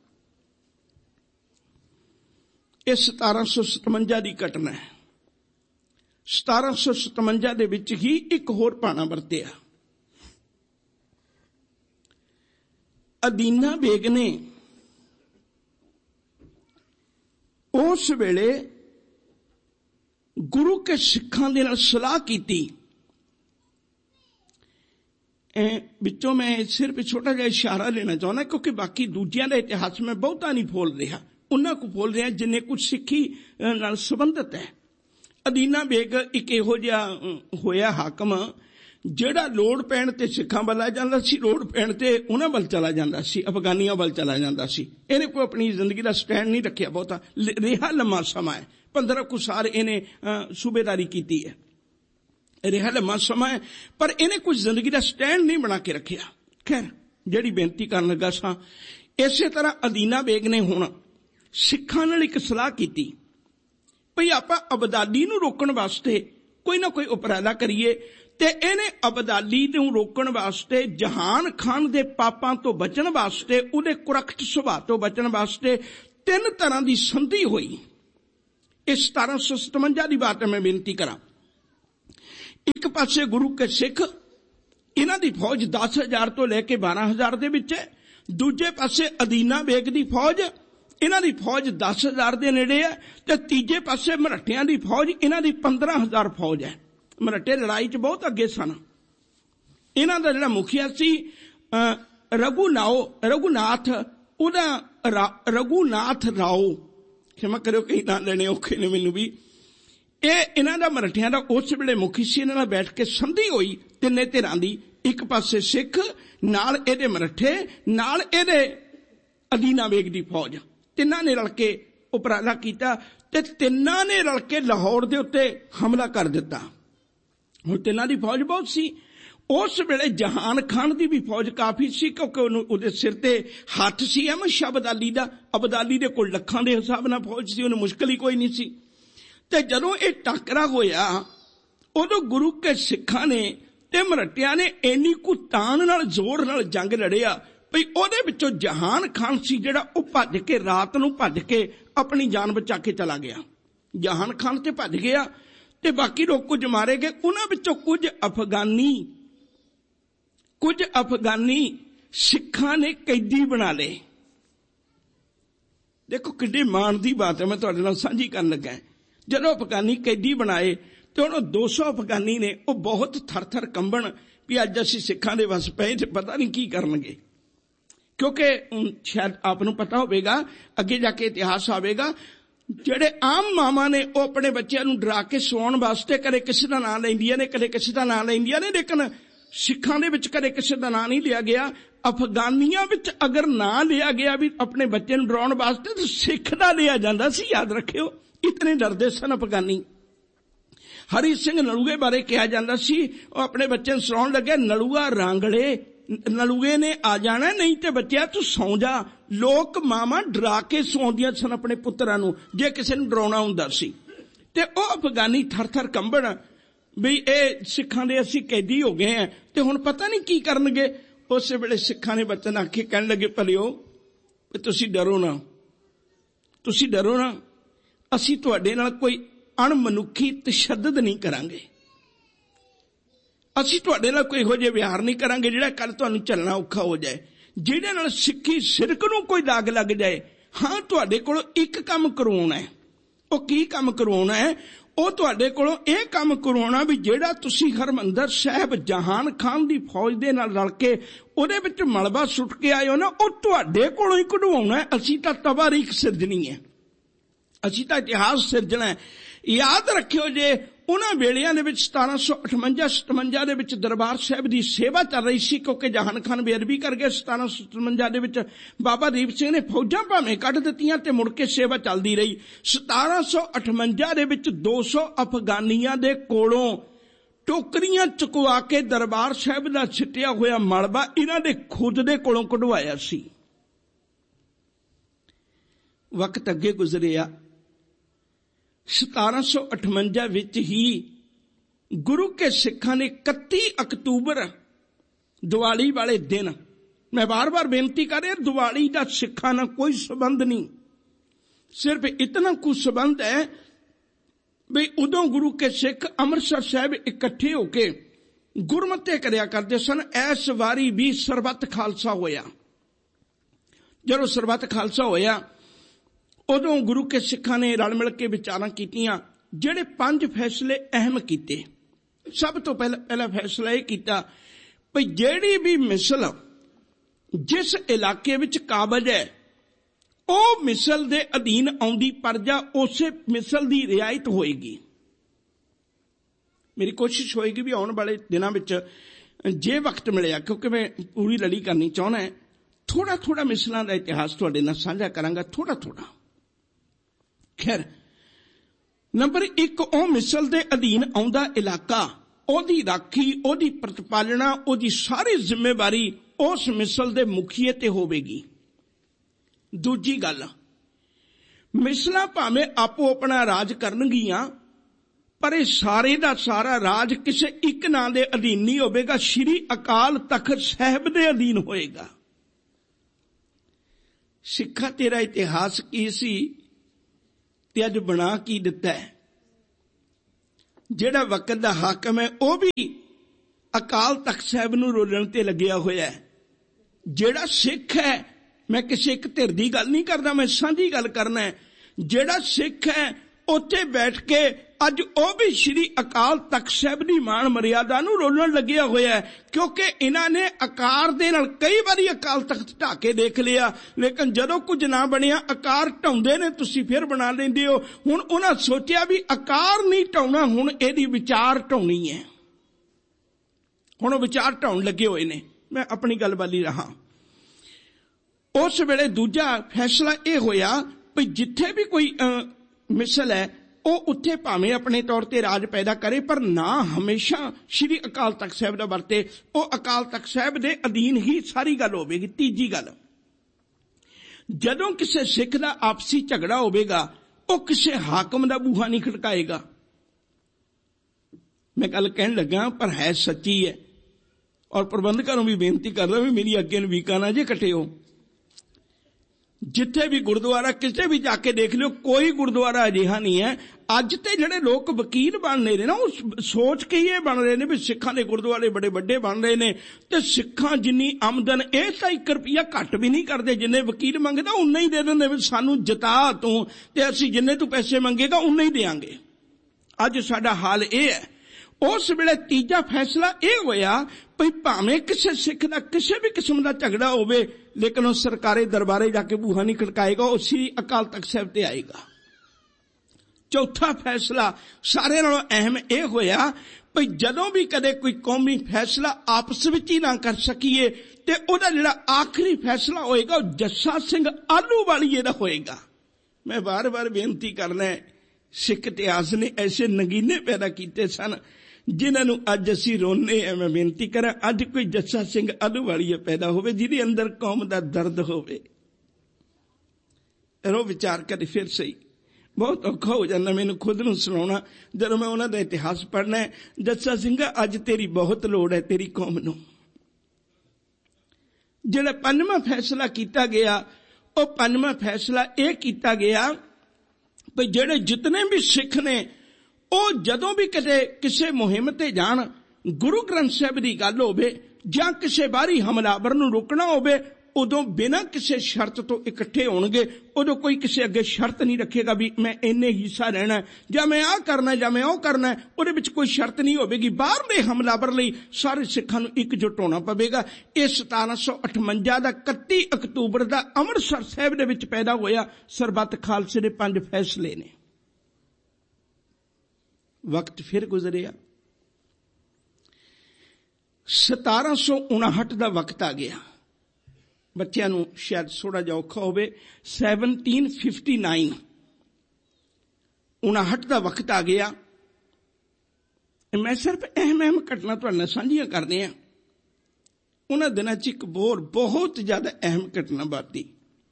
ਇਹ 1757 ਦੀ ਘਟਨਾ ਹੈ। 1757 ਦੇ ਵਿੱਚ ਹੀ ਇੱਕ ਹੋਰ ਭਾਣਾ ਵਰਤਿਆ। ਅਦੀਨਾ ਬੇਗ ਨੇ ਉਸ ਵੇਲੇ ਗੁਰੂ ਕੇ ਸਿੱਖਾਂ ਦੇ ਨਾਲ ਸਲਾਹ ਕੀਤੀ। ਵਿੱਚੋਂ ਮੈਂ ਸਿਰਫ ਛੋਟਾ ਜਿਹਾ ਇਸ਼ਾਰਾ ਲੈਣਾ ਚਾਹੁੰਦਾ, ਕਿਉਂਕਿ ਬਾਕੀ ਦੂਜਿਆਂ ਦਾ ਇਤਿਹਾਸ ਮੈਂ ਬਹੁਤਾ ਨਹੀਂ ਫੋਲ ਰਿਹਾ, ਉਹਨਾਂ ਕੋ ਫੋਲ ਰਿਹਾ ਜਿੰਨੇ ਕੁਝ ਸਿੱਖੀ ਨਾਲ ਸੰਬੰਧਿਤ ਹੈ। ਅਦੀਨਾ ਬੇਗ ਇੱਕ ਇਹੋ ਜਿਹਾ ਹੋਇਆ ਹਾਕਮ ਜਿਹੜਾ ਲੋੜ ਪੈਣ ਤੇ ਸਿੱਖਾਂ ਵੱਲ ਆ ਜਾਂਦਾ ਸੀ, ਲੋੜ ਪੈਣ ਤੇ ਉਹਨਾਂ ਵੱਲ ਚਲਾ ਜਾਂਦਾ ਸੀ, ਅਫਗਾਨੀਆਂ ਵੱਲ ਚਲਾ ਜਾਂਦਾ ਸੀ। ਇਹਨੇ ਕੋਈ ਆਪਣੀ ਜ਼ਿੰਦਗੀ ਦਾ ਸਟੈਂਡ ਨਹੀਂ ਰੱਖਿਆ ਬਹੁਤਾ, ਰਿਹਾ ਲੰਮਾ ਸਮਾਂ ਹੈ, 15 ਕੁ ਸਾਲ ਇਹਨੇ ਸੂਬੇਦਾਰੀ ਕੀਤੀ ਹੈ, ਰਿਹਾ ਲੰਮਾ ਸਮਾਂ ਹੈ, ਪਰ ਇਹਨੇ ਕੁਝ ਜ਼ਿੰਦਗੀ ਦਾ ਸਟੈਂਡ ਨਹੀਂ ਬਣਾ ਕੇ ਰੱਖਿਆ। ਖੈਰ ਜਿਹੜੀ ਬੇਨਤੀ ਕਰਨ ਲੱਗਾ ਸਾਂ, ਇਸੇ ਤਰ੍ਹਾਂ ਅਦੀਨਾ ਬੇਗ ਨੇ ਹੁਣ ਸਿੱਖਾਂ ਨਾਲ ਇੱਕ ਸਲਾਹ ਕੀਤੀ ਭਈ ਆਪਾਂ ਅਬਦਾਲੀ ਨੂੰ ਰੋਕਣ ਵਾਸਤੇ ਕੋਈ ਨਾ ਕੋਈ ਉਪਰਾਲਾ ਕਰੀਏ। ਤੇ ਇਹਨੇ ਅਬਦਾਲੀ ਨੂੰ ਰੋਕਣ ਵਾਸਤੇ, ਜਹਾਨ ਖਾਨ ਦੇ ਪਾਪਾਂ ਤੋਂ ਬਚਣ ਵਾਸਤੇ, ਉਹਦੇ ਕੁਰਖਤ ਸੁਭਾਅ ਤੋਂ ਬਚਣ ਵਾਸਤੇ 3 ਤਰ੍ਹਾਂ ਦੀ ਸੰਧੀ ਹੋਈ। ये 1757 की बात है। मैं बेनती करा, एक पासे गुरु के सिख, इन्हां दी फौज 10,000 तो लैके 12,000 दे विच है। दूजे पासे अदीना बेग दी फौज, इन्हां दी फौज 10,000 दे नेड़े है। ते तीजे पासे मराठियां दी फौज, इन्हां दी 15,000 फौज है। मराठे लड़ाई च बहुत अगे सन। इन्हां दा जिहड़ा मुखिया सी रघुनाथ, उहदा रघुनाथ राओ, क्षमा करो कई नाम लेने औखे ने मैनूं भी। इन्हां दा मराठियां दा उस वेले मुखी सी। इन्हां नाल बैठ के संधि होई तिन्ने धिरां दी, एक पासे सिख, नाल इहदे मराठे, नाल इहदे अदीना बेग दी फौज। तिन्हां ने रल के उपराला कीता ते तिन्हां ने रल के लाहौर दे उत्ते हमला कर दिता। हुण तिन्हां दी फौज बहुत सी। उस वेले जहान खान की भी फौज काफी सी, क्योंकि उहदे सिर ते हथ सी अहमद शाह अबदाली दा। अबदाली दे कोल लखां दे हिसाब नाल फौज सी, उहनूं मुश्किल ही कोई नहीं सी। ते जदों ये टाकरा होया, उदों गुरु के सिखां ने ते मराठियां ने इन्नी कु तान नाल जोर नाल जंग लड़िया भई उहदे विचों जहान खान सी जिहड़ा ओह भज के रात नूं भज के अपनी जान बचा के चला गया। जहान खान ते भज गया ते बाकी लोग कुछ मारे गए। उन्हां विचों कुछ अफगानी सिखां ने कैदी बना ले। देखो किड्डी मान की बात है, मैं तुहाडे नाल सांझी करन लगा। जदों अफगानी कैदी बनाए तो उन्होंने 200 अफगानी ने वो बहुत थर थर कंबण भी अज असीं सिखां दे वस पए ते पता नहीं की करनगे। क्योंकि शायद आपनूं पता होवेगा, अगे जाके इतिहास आवेगा, ਜਿਹੜੇ आम मावां ने वो अपने बच्चों नूं डरा के सुआउण वास्ते कदे किसी दा नाम लैंदियां ने, कदे किसी दा नाम लैंदियां ने, लेकिन सिखां दे विच कदे किसी दा नाम नहीं लिया गया। अफगानियां विच अगर नाम लिया गया भी अपने बच्चे नूं डराउण वास्ते तो सिख दा लिया जांदा सी। याद रखियो, इतने डरदे सन अफगानी। हरी सिंह नलूए बारे कहा जाता सी, वो अपने बच्चे सुनाउण लगे, नलूआ रांगड़े, नलूए ने आ जाना, नहीं ते बच्चिया तू सौ जा। लोग मावां डरा के सौंदियां सन अपने पुत्रां नूं जे किसी नूं डराउणा हुंदा सी। ते ओ अफगानी थर थर कंबण भी ए सिखां दे असीं कैदी हो गए हैं ते हुण पता नहीं की करनगे। उस वेले सिखां ने बचन आखे, कहण लगे, भलियो तुसीं डरो ना, तुसीं डरो ना, असीं तुहाडे नाल कोई अणमनुखी तशद्दद नहीं करांगे, असीं तुहाडे नाल कोई इहो जिहा व्यवहार नहीं करांगे जिहड़ा कल तुहानूं चलना औखा हो जाए, जिहदे नाल सिੱਖੀ सिरक नूं कोई दाग लग जाए। हाँ, तुहाडे कोलों एक काम करवाउणा है। ਉਹ ਕੀ ਕੰਮ ਕਰਵਾਉਣਾ है? ਉਹ ਤੁਹਾਡੇ ਕੋਲੋਂ ਇਹ ਕੰਮ ਕਰਵਾਉਣਾ ਵੀ ਜਿਹੜਾ ਤੁਸੀਂ ਹਰਮੰਦਰ ਸਾਹਿਬ ਜਹਾਨ ਖਾਨ ਦੀ ਫੌਜ ਦੇ ਨਾਲ ਰਲ ਕੇ ਉਹਦੇ ਵਿੱਚ ਮਲਬਾ ਸੁੱਟ ਕੇ ਆਏ ਹੋ ਨਾ, ਉਹ ਤੁਹਾਡੇ ਕੋਲੋਂ ਹੀ ਕਢਵਾਉਣਾ ਹੈ। ਅਸੀਂ ਤਾਂ ਤਵਾਰੀਖ ਸਿਰਜਣੀ ਹੈ, ਅਸੀਂ ਤਾਂ ਇਤਿਹਾਸ ਸਿਰਜਣਾ ਹੈ। याद रखियो जे उन्हां वेलियां दे विच 1758-57 दे विच दरबार साहिब दी सेवा चल रही सी, क्योंकि जहान खान बेअदबी कर गए। 1757 दे विच बाबा दीप सिंह ने फौजां भावें कढ दित्तियां ते मुड़ के सेवा चलदी रही। 1758 दे विच 200 अफगानियां दे कोलों टोकरियां चुकवा के दरबार साहिब दा छिटिया होया मलबा इन्हां दे खुद दे कोलों कढवाया सी। वक्त अगे गुजरिया, 1758 विच ही गुरु के सिखां ने 31 अक्तूबर दिवाली वाले दिन, मैं बार बार बेनती कर रहा, दिवाली का सिखां नाल कोई संबंध नहीं, सिर्फ इतना कुछ संबंध है भी उदों गुरु के सिख अमृतसर साहिब इकट्ठे होके गुरमते करया करते सन। इस वारी भी सरबत खालसा होया। जदों सरबत खालसा होया उदों गुरु के सिखां ने रल मिल के विचारां कीतियां, जिहड़े 5 फैसले अहम कीते। सब तो पहला फैसला यह कीता भई जिहड़ी भी मिसल जिस इलाके विच काबज है ਉਹ मिसल दे अधीन आउंदी प्रजा उसे मिसल दी रियायत होएगी। मेरी कोशिश होएगी भी आने वाले दिनों विच जे वक्त मिलिया, क्योंकि मैं पूरी लड़ी करनी चाहना है, थोड़ा थोड़ा मिसलों का इतिहास तुहाडे नाल साझा करांगा, थोड़ा थोड़ा। खैर, नंबर 1, ਉਹ मिसल दे अधीन आउंदा इलाका, ਉਹਦੀ राखी, ਉਹਦੀ प्रतिपालना, ਉਹਦੀ सारी जिम्मेवारी उस मिसल दे मुखीए ते होवेगी। दूजी गल, मिसलां भावें आपो अपना राज करनगियां, पर यह सारे दा सारा राज किसी एक नां दे अधीन नहीं होवेगा, श्री अकाल तख्त साहिब दे अधीन होएगा। सिखा तेरा इतिहास की सी? ਤੇ ਅੱਜ ਬਣਾ ਕੀ ਦਿੱਤਾ ਹੈ। ਜਿਹੜਾ ਵਕਤ ਦਾ ਹਾਕਮ ਹੈ ਉਹ ਵੀ ਅਕਾਲ ਤਖਤ ਸਾਹਿਬ ਨੂੰ ਰੋਲਣ ਤੇ ਲੱਗਿਆ ਹੋਇਆ ਹੈ। ਜਿਹੜਾ ਸਿੱਖ ਹੈ, ਮੈਂ ਕਿਸੇ ਇੱਕ ਧਿਰ ਦੀ ਗੱਲ ਨਹੀਂ ਕਰਦਾ, ਮੈਂ ਸਾਂਝੀ ਗੱਲ ਕਰਨਾ ਹੈ। ਜਿਹੜਾ ਸਿੱਖ ਹੈ ਉੱਥੇ ਬੈਠ ਕੇ ਅੱਜ ਉਹ ਵੀ ਸ਼੍ਰੀ ਅਕਾਲ ਤਖਤ ਸਾਹਿਬ ਦੀ ਮਾਣ ਮਰਿਆਦਾ ਨੂੰ ਰੋਲਣ ਲੱਗਿਆ ਹੋਇਆ ਹੈ, ਕਿਉਂਕਿ ਇਹਨਾਂ ਨੇ ਆਕਾਰ ਦੇ ਨਾਲ ਕਈ ਵਾਰੀ ਅਕਾਲ ਤਖਤ ਢਾਹ ਕੇ ਦੇਖ ਲਿਆ, ਲੇਕਿਨ ਜਦੋਂ ਕੁਝ ਨਾ ਬਣਿਆ ਆਕਾਰ ਢਾਉਂਦੇ ਨੇ, ਤੁਸੀਂ ਫਿਰ ਬਣਾ ਲੈਂਦੇ ਹੋ। ਹੁਣ ਉਹਨਾਂ ਸੋਚਿਆ ਵੀ ਆਕਾਰ ਨਹੀਂ ਢਾਉਣਾ, ਹੁਣ ਇਹਦੀ ਵਿਚਾਰ ਢਾਉਣੀ ਹੈ। ਹੁਣ ਉਹ ਵਿਚਾਰ ਢਾਉਣ ਲੱਗੇ ਹੋਏ ਨੇ। ਮੈਂ ਆਪਣੀ ਗੱਲ ਵੱਲ ਹੀ ਰਹਾ। ਉਸ ਵੇਲੇ ਦੂਜਾ ਫੈਸਲਾ ਇਹ ਹੋਇਆ ਵੀ ਜਿੱਥੇ ਵੀ ਕੋਈ ਮਿਸਲ ਹੈ ਉਹ ਉੱਥੇ ਭਾਵੇਂ ਆਪਣੇ ਤੌਰ ਤੇ ਰਾਜ ਪੈਦਾ ਕਰੇ, ਪਰ ਨਾ ਹਮੇਸ਼ਾ ਸ਼੍ਰੀ ਅਕਾਲ ਤਖਤ ਸਾਹਿਬ ਦਾ ਵਰਤੇ। ਉਹ ਅਕਾਲ ਤਖਤ ਸਾਹਿਬ ਦੇ ਅਧੀਨ ਹੀ ਸਾਰੀ ਗੱਲ ਹੋਵੇਗੀ। ਤੀਜੀ ਗੱਲ, ਜਦੋਂ ਕਿਸੇ ਸਿੱਖ ਦਾ ਆਪਸੀ ਝਗੜਾ ਹੋਵੇਗਾ ਉਹ ਕਿਸੇ ਹਾਕਮ ਦਾ ਬੂਹਾ ਨਹੀਂ ਖੜਕਾਏਗਾ। ਮੈਂ ਗੱਲ ਕਹਿਣ ਲੱਗਾ ਪਰ ਹੈ ਸੱਚੀ ਹੈ, ਔਰ ਪ੍ਰਬੰਧਕਾਂ ਨੂੰ ਵੀ ਬੇਨਤੀ ਕਰਦਾ ਵੀ ਮੇਰੀ ਅੱਗੇ ਨੂੰ ਵੀਕਾਂ ਨਾ ਜੇ ਕੱਟਿਓ। ਜਿੱਥੇ ਵੀ ਗੁਰਦੁਆਰਾ ਕਿਸੇ ਵੀ ਜਾ ਕੇ ਦੇਖ ਲਿਓ, ਕੋਈ ਗੁਰਦੁਆਰਾ ਅਜਿਹਾ ਨਹੀਂ ਹੈ। ਅੱਜ ਤੇ ਜਿਹੜੇ ਲੋਕ ਵਕੀਲ ਬਣ ਰਹੇ ਨੇ ਨਾ, ਉਹ ਸੋਚ ਕੇ ਹੀ ਇਹ ਬਣ ਰਹੇ ਨੇ ਵੀ ਸਿੱਖਾਂ ਦੇ ਗੁਰਦੁਆਰੇ ਬੜੇ ਵੱਡੇ ਬਣ ਰਹੇ ਨੇ, ਤੇ ਸਿੱਖਾਂ ਜਿੰਨੀ ਆਮਦਨ ਇਹ ਤਾਂ 1 ਰੁਪਈਆ ਘੱਟ ਵੀ ਨਹੀਂ ਕਰਦੇ। ਜਿੰਨੇ ਵਕੀਲ ਮੰਗਦਾ ਉਨਾ ਹੀ ਦੇ ਦਿੰਦੇ ਵੀ ਸਾਨੂੰ ਜਿਤਾ ਤੂੰ, ਤੇ ਅਸੀਂ ਜਿੰਨੇ ਤੂੰ ਪੈਸੇ ਮੰਗੇਗਾ ਉਨਾ ਹੀ ਦੇਵਾਂਗੇ। ਅੱਜ ਸਾਡਾ ਹਾਲ ਇਹ ਹੈ। ਉਸ ਵੇਲੇ ਤੀਜਾ ਫੈਸਲਾ ਇਹ ਹੋਇਆ ਵੀ ਭਾਵੇਂ ਕਿਸੇ ਸਿੱਖ ਦਾ ਕਿਸੇ ਵੀ ਕਿਸਮ ਦਾ ਝਗੜਾ ਹੋਵੇ, ਲੇਕਿਨ ਉਹ ਸਰਕਾਰੀ ਦਰਬਾਰੇ ਜਾ ਕੇ ਬੂਹਾ ਨਹੀਂ ਖੜਕਾਏਗਾ, ਉਹ ਸ੍ਰੀ ਅਕਾਲ ਤਖਤ ਸਾਹਿਬ ਤੇ ਆਏਗਾ। ਚੌਥਾ ਫੈਸਲਾ ਸਾਰਿਆਂ ਨਾਲੋਂ ਅਹਿਮ ਇਹ ਹੋਇਆ ਵੀ ਜਦੋਂ ਵੀ ਕਦੇ ਕੋਈ ਕੌਮੀ ਫੈਸਲਾ ਆਪਸ ਵਿੱਚ ਹੀ ਨਾ ਕਰ ਸਕੀਏ, ਤੇ ਉਹਦਾ ਜਿਹੜਾ ਆਖਰੀ ਫੈਸਲਾ ਹੋਏਗਾ ਉਹ ਜੱਸਾ ਸਿੰਘ ਆਹਲੂਵਾਲੀਏ ਦਾ ਹੋਏਗਾ। ਮੈਂ ਵਾਰ-ਵਾਰ ਬੇਨਤੀ ਕਰਨਾ ਹੈ, ਸਿੱਖ ਇਤਿਹਾਸ ਨੇ ਐਸੇ ਨਗੀਨੇ ਪੈਦਾ ਕੀਤੇ ਸਨ ਜਿਨ੍ਹਾਂ ਨੂੰ ਅੱਜ ਅਸੀਂ ਰੋਨੇ ਆ। ਮੈਂ ਬੇਨਤੀ ਕਰਾਂ, ਅੱਜ ਕੋਈ ਜੱਸਾ ਸਿੰਘ ਆਹਲੂਵਾਲੀਆ ਪੈਦਾ ਹੋਵੇ ਜਿਹਦੇ ਅੰਦਰ ਕੌਮ ਦਾ ਦਰਦ ਹੋਵੇ। ਰੋ ਵਿਚਾਰ ਕਰੇ ਫਿਰ ਸਹੀ। ਬਹੁਤ ਔਖਾ ਹੋ ਜਾਂਦਾ ਮੈਨੂੰ ਖੁਦ ਨੂੰ ਸੁਣਾਉਣਾ ਜਦੋਂ ਮੈਂ ਉਹਨਾਂ ਦਾ ਇਤਿਹਾਸ ਪੜ੍ਹਨਾ ਹੈ। ਜੱਸਾ ਸਿੰਘਾ, ਅੱਜ ਤੇਰੀ ਬਹੁਤ ਲੋੜ ਹੈ ਤੇਰੀ ਕੌਮ ਨੂੰ। ਜਿਹੜਾ 5ਵਾਂ ਫੈਸਲਾ ਕੀਤਾ ਗਿਆ, ਉਹ 5ਵਾਂ ਫੈਸਲਾ ਇਹ ਕੀਤਾ ਗਿਆ ਵੀ ਜਿਹੜੇ ਜਿਤਨੇ ਵੀ ਸਿੱਖ ਨੇ ਉਹ ਜਦੋਂ ਵੀ ਕਿਤੇ ਕਿਸੇ ਮੁਹਿੰਮ ਤੇ ਜਾਣ, ਗੁਰੂ ਗ੍ਰੰਥ ਸਾਹਿਬ ਦੀ ਗੱਲ ਹੋਵੇ ਜਾਂ ਕਿਸੇ ਬਾਹਰੀ ਹਮਲਾਵਰ ਨੂੰ ਰੋਕਣਾ ਹੋਵੇ, ਉਦੋਂ ਬਿਨਾਂ ਕਿਸੇ ਸ਼ਰਤ ਤੋਂ ਇਕੱਠੇ ਹੋਣਗੇ। ਉਦੋਂ ਕੋਈ ਕਿਸੇ ਅੱਗੇ ਸ਼ਰਤ ਨਹੀਂ ਰੱਖੇਗਾ ਵੀ ਮੈਂ ਇੰਨੇ ਹਿੱਸਾ ਰਹਿਣਾ ਜਾਂ ਮੈਂ ਆਹ ਕਰਨਾ ਜਾਂ ਮੈਂ ਉਹ ਕਰਨਾ। ਉਹਦੇ ਵਿੱਚ ਕੋਈ ਸ਼ਰਤ ਨਹੀਂ ਹੋਵੇਗੀ। ਬਾਹਰਲੇ ਹਮਲਾਵਰ ਲਈ ਸਾਰੇ ਸਿੱਖਾਂ ਨੂੰ ਇਕਜੁੱਟ ਹੋਣਾ ਪਵੇਗਾ। ਇਹ 1758 ਦਾ 31 ਅਕਤੂਬਰ ਦਾ ਅੰਮ੍ਰਿਤਸਰ ਸਾਹਿਬ ਦੇ ਵਿੱਚ ਪੈਦਾ ਹੋਇਆ। ਸਰਬੱਤ ਖਾਲਸੇ ਦੇ 5 ਫੈਸਲੇ ਨੇ। ਵਕਤ ਫਿਰ ਗੁਜ਼ਰਿਆ। 1759 ਦਾ ਵਕਤ ਆ ਗਿਆ। ਬੱਚਿਆਂ ਨੂੰ ਸ਼ਾਇਦ ਥੋੜਾ ਜਿਹਾ ਔਖਾ ਹੋਵੇ। 1759 59 ਦਾ ਵਕਤ ਆ ਗਿਆ। ਮੈਂ ਸਿਰਫ ਅਹਿਮ ਘਟਨਾ ਤੁਹਾਡੇ ਨਾਲ ਸਾਂਝੀਆਂ ਕਰਦੇ ਹਾਂ। ਉਹਨਾਂ ਦਿਨਾਂ 'ਚ ਇੱਕ ਬਹੁਤ ਜ਼ਿਆਦਾ ਅਹਿਮ ਘਟਨਾ ਵਾਪਰੀ।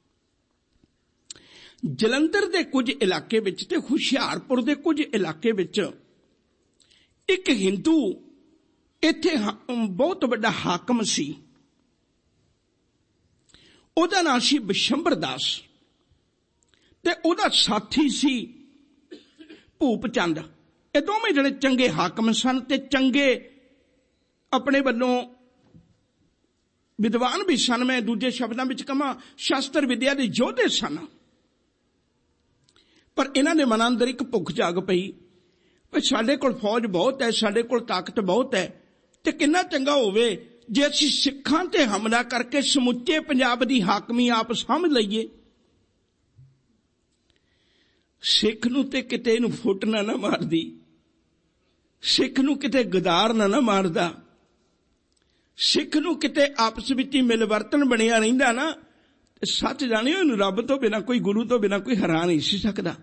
ਜਲੰਧਰ ਦੇ ਕੁਝ ਇਲਾਕੇ ਵਿੱਚ ਤੇ ਹੁਸ਼ਿਆਰਪੁਰ ਦੇ ਕੁਝ ਇਲਾਕੇ ਵਿੱਚ ਇੱਕ ਹਿੰਦੂ ਇੱਥੇ ਬਹੁਤ ਵੱਡਾ ਹਾਕਮ ਸੀ। ਉਹਦਾ ਨਾਂ ਸੀ ਬਿਸ਼ੰਬਰ ਦਾਸ, ਤੇ ਉਹਦਾ ਸਾਥੀ ਸੀ ਭੂਪ ਚੰਦ। ਇਹ ਦੋਵੇਂ ਜਿਹੜੇ ਚੰਗੇ ਹਾਕਮ ਸਨ ਤੇ ਚੰਗੇ ਆਪਣੇ ਵੱਲੋਂ ਵਿਦਵਾਨ ਵੀ ਸਨ। ਮੈਂ ਦੂਜੇ ਸ਼ਬਦਾਂ ਵਿੱਚ ਕਹਾਂ ਸ਼ਾਸਤਰ ਵਿਦਿਆ ਦੇ ਯੋਧੇ ਸਨ। ਪਰ ਇਹਨਾਂ ਦੇ ਮਨਾਂ ਅੰਦਰ ਇੱਕ ਭੁੱਖ ਜਾਗ ਪਈ, ਸਾਡੇ ਕੋਲ ਫੌਜ ਬਹੁਤ ਹੈ, ਸਾਡੇ ਕੋਲ ਤਾਕਤ ਬਹੁਤ ਹੈ, ਤੇ ਕਿੰਨਾ ਚੰਗਾ ਹੋਵੇ ਜੇ ਅਸੀਂ ਸਿੱਖਾਂ ਤੇ ਹਮਲਾ ਕਰਕੇ ਸਮੁੱਚੇ ਪੰਜਾਬ ਦੀ ਹਾਕਮੀ ਆਪ ਸਾਂਭ ਲਈਏ। ਸਿੱਖ ਨੂੰ ਤੇ ਕਿਤੇ ਇਹਨੂੰ ਫੁੱਟ ਨਾ ਮਾਰਦੀ, ਸਿੱਖ ਨੂੰ ਕਿਤੇ ਗਦਾਰ ਨਾ ਮਾਰਦਾ, ਸਿੱਖ ਨੂੰ ਕਿਤੇ ਆਪਸ ਵਿੱਚ ਹੀ ਮਿਲਵਰਤਨ ਬਣਿਆ ਰਹਿੰਦਾ ਨਾ, ਸੱਚ ਜਾਣਿਓ ਇਹਨੂੰ ਰੱਬ ਤੋਂ ਬਿਨਾਂ, ਕੋਈ ਗੁਰੂ ਤੋਂ ਬਿਨਾਂ ਕੋਈ ਹਰਾ ਨਹੀਂ ਸੀ ਸਕਦਾ।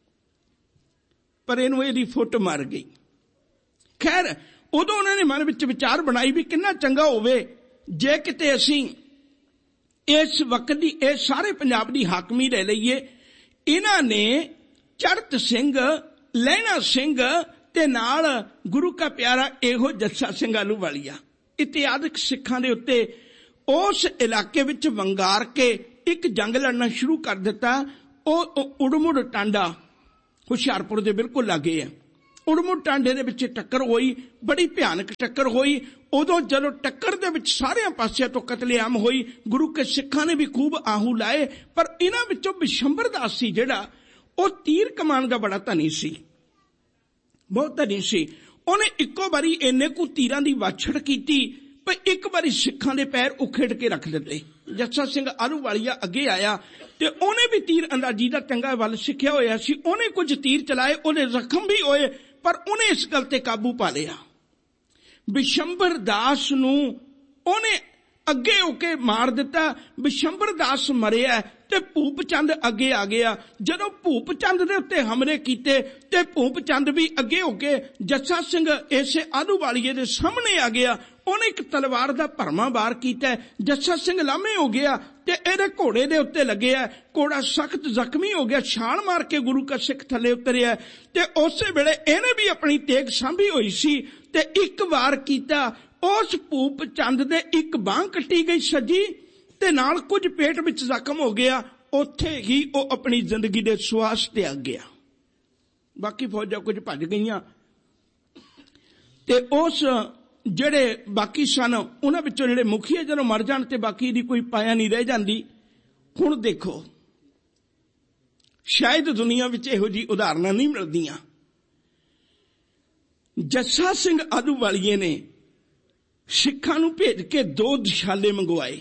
ਪਰ ਇਹਨੂੰ ਇਹਦੀ ਫੁੱਟ ਮਾਰ ਗਈ। ਖੈਰ, ਉਦੋਂ ਉਹਨਾਂ ਨੇ ਮਨ ਵਿੱਚ ਵਿਚਾਰ ਬਣਾਈ ਵੀ ਕਿੰਨਾ ਚੰਗਾ ਹੋਵੇ ਜੇ ਕਿਤੇ ਅਸੀਂ ਇਸ ਵਕਤ ਦੀ ਇਹ ਸਾਰੇ ਪੰਜਾਬ ਦੀ ਹਾਕਮੀ ਲੈ ਲਈਏ। ਇਹਨਾਂ ਨੇ ਚੜ੍ਹਤ ਸਿੰਘ, ਲਹਿਣਾ ਸਿੰਘ ਤੇ ਨਾਲ ਗੁਰੂ ਕਾ ਪਿਆਰਾ ਇਹੋ ਜੱਸਾ ਸਿੰਘ ਆਹਲੂਵਾਲੀਆ ਇਤਿਹਾਦਿਕ ਸਿੱਖਾਂ ਦੇ ਉੱਤੇ ਉਸ ਇਲਾਕੇ ਵਿੱਚ ਵੰਗਾਰ ਕੇ ਇੱਕ ਜੰਗ ਲੜਨਾ ਸ਼ੁਰੂ ਕਰ ਦਿੱਤਾ। ਉਹ ਉੜਮੁੜ ਟਾਂਡਾ ਹੁਸ਼ਿਆਰਪੁਰ ਦੇ ਬਿਲਕੁਲ ਲਾਗੇ ਹੈ। ਉੜਮੁੜ ਟਾਂਡੇ ਦੇ ਵਿੱਚ ਟੱਕਰ ਹੋਈ, ਬੜੀ ਭਿਆਨਕ ਟੱਕਰ ਹੋਈ। ਉਦੋਂ ਜਦੋਂ ਟੱਕਰ ਦੇ ਵਿੱਚ ਸਾਰਿਆਂ ਪਾਸਿਆਂ ਤੋਂ ਕਤਲੇਆਮ ਹੋਈ, ਗੁਰੂ ਕੇ ਸਿੱਖਾਂ ਨੇ ਵੀ ਖੂਬ ਆਹੂ ਲਾਏ। ਪਰ ਇਹਨਾਂ ਵਿੱਚੋਂ ਬਿਸ਼ੰਬਰ ਦਾਸ ਸੀ ਜਿਹੜਾ, ਉਹ ਤੀਰ ਕਮਾਨ ਦਾ ਬੜਾ ਧਨੀ ਸੀ, ਬਹੁਤ ਧਨੀ ਸੀ। ਉਹਨੇ ਇੱਕੋ ਵਾਰੀ ਇੰਨੇ ਕੁ ਤੀਰਾਂ ਦੀ ਵਾਛੜ ਕੀਤੀ ਪਰ ਇੱਕ ਵਾਰੀ ਸਿੱਖਾਂ ਦੇ ਪੈਰ ਉਖੇੜ ਕੇ ਰੱਖ ਦਿੱਤੇ। ਜੱਸਾ ਸਿੰਘ ਆਹਲੂਵਾਲੀਆ ਅੱਗੇ ਆਇਆ ਤੇ ਉਹਨੇ ਵੀ ਤੀਰ ਅੰਦਾਜ਼ੀ ਦਾ ਚੰਗਾ ਵੱਲ ਸਿੱਖਿਆ ਹੋਇਆ ਸੀ। ਉਹਨੇ ਕੁਝ ਤੀਰ ਚਲਾਏ, ਉਹਦੇ ਜ਼ਖਮ ਵੀ ਹੋਏ, ਪਰ ਉਹਨੇ ਇਸ ਗੱਲ ਤੇ ਕਾਬੂ ਪਾ ਲਿਆ। ਬਿਸ਼ੰਬਰ ਦਾਸ ਨੂੰ ਉਹਨੇ ਅੱਗੇ ਹੋ ਕੇ ਮਾਰ ਦਿੱਤਾ। ਬਿਸ਼ੰਬਰ ਦਾਸ ਮਰਿਆ ਤੇ ਭੂਪ ਚੰਦ ਅੱਗੇ ਆ ਗਿਆ। ਜਦੋਂ ਭੂਪ ਚੰਦ ਦੇ ਉੱਤੇ ਹਮਲੇ ਕੀਤੇ ਤੇ ਭੂਪ ਚੰਦ ਵੀ ਅੱਗੇ ਹੋ ਕੇ ਜੱਸਾ ਸਿੰਘ ਇਸੇ ਆਹਲੂਵਾਲੀਏ ਦੇ ਸਾਹਮਣੇ ਆ ਗਿਆ। ਉਹਨੇ ਇੱਕ ਤਲਵਾਰ ਦਾ ਭਰਮਾ ਵਾਰ ਕੀਤਾ, ਜੱਸਾ ਸਿੰਘ ਲਾਮੇ ਹੋ ਗਿਆ ਤੇ ਇਹਦੇ ਘੋੜੇ ਦੇ ਉੱਤੇ ਲੱਗਿਆ। ਘੋੜਾ ਸਖਤ ਜ਼ਖਮੀ ਹੋ ਗਿਆ, ਛਾਲ ਮਾਰ ਕੇ ਗੁਰੂ ਕਾ ਸਿੱਖ ਥੱਲੇ ਉਤਰਿਆ ਤੇ ਉਸੇ ਵੇਲੇ ਇਹਨੇ ਵੀ ਆਪਣੀ ਤੇਗ ਸਾਂਭੀ ਹੋਈ ਸੀ ਤੇ ਇੱਕ ਵਾਰ ਕੀਤਾ। ਉਸ ਭੂਪ ਚੰਦ ਦੇ ਇੱਕ ਬਾਂਹ ਕੱਟੀ ਗਈ ਸੱਜੀ ਤੇ ਨਾਲ ਕੁਝ ਪੇਟ ਵਿੱਚ ਜ਼ਖਮ ਹੋ ਗਿਆ। ਉੱਥੇ ਹੀ ਉਹ ਆਪਣੀ ਜ਼ਿੰਦਗੀ ਦੇ ਸਵਾਸ ਤੇ ਆ ਗਿਆ। ਬਾਕੀ ਫੌਜਾਂ ਕੁਝ ਭੱਜ ਗਈਆਂ ਤੇ ਉਸ ਜਿਹੜੇ ਬਾਕੀ ਸਨ ਉਹਨਾਂ ਵਿੱਚੋਂ ਜਿਹੜੇ ਮੁਖੀਏ ਜਦੋਂ ਮਰ ਜਾਣ ਤੇ ਬਾਕੀ ਦੀ ਕੋਈ ਪਾਇਆ ਨਹੀਂ ਰਹਿ ਜਾਂਦੀ। ਹੁਣ ਦੇਖੋ, ਸ਼ਾਇਦ ਦੁਨੀਆ ਵਿੱਚ ਇਹੋ ਜਿਹੀ ਉਦਾਹਰਨਾਂ ਨਹੀਂ ਮਿਲਦੀਆਂ। ਜੱਸਾ ਸਿੰਘ ਆਹਲੂਵਾਲੀਏ ਨੇ ਸਿੱਖਾਂ ਨੂੰ ਭੇਜ ਕੇ 2 ਦੁਸ਼ਾਲੇ ਮੰਗਵਾਏ,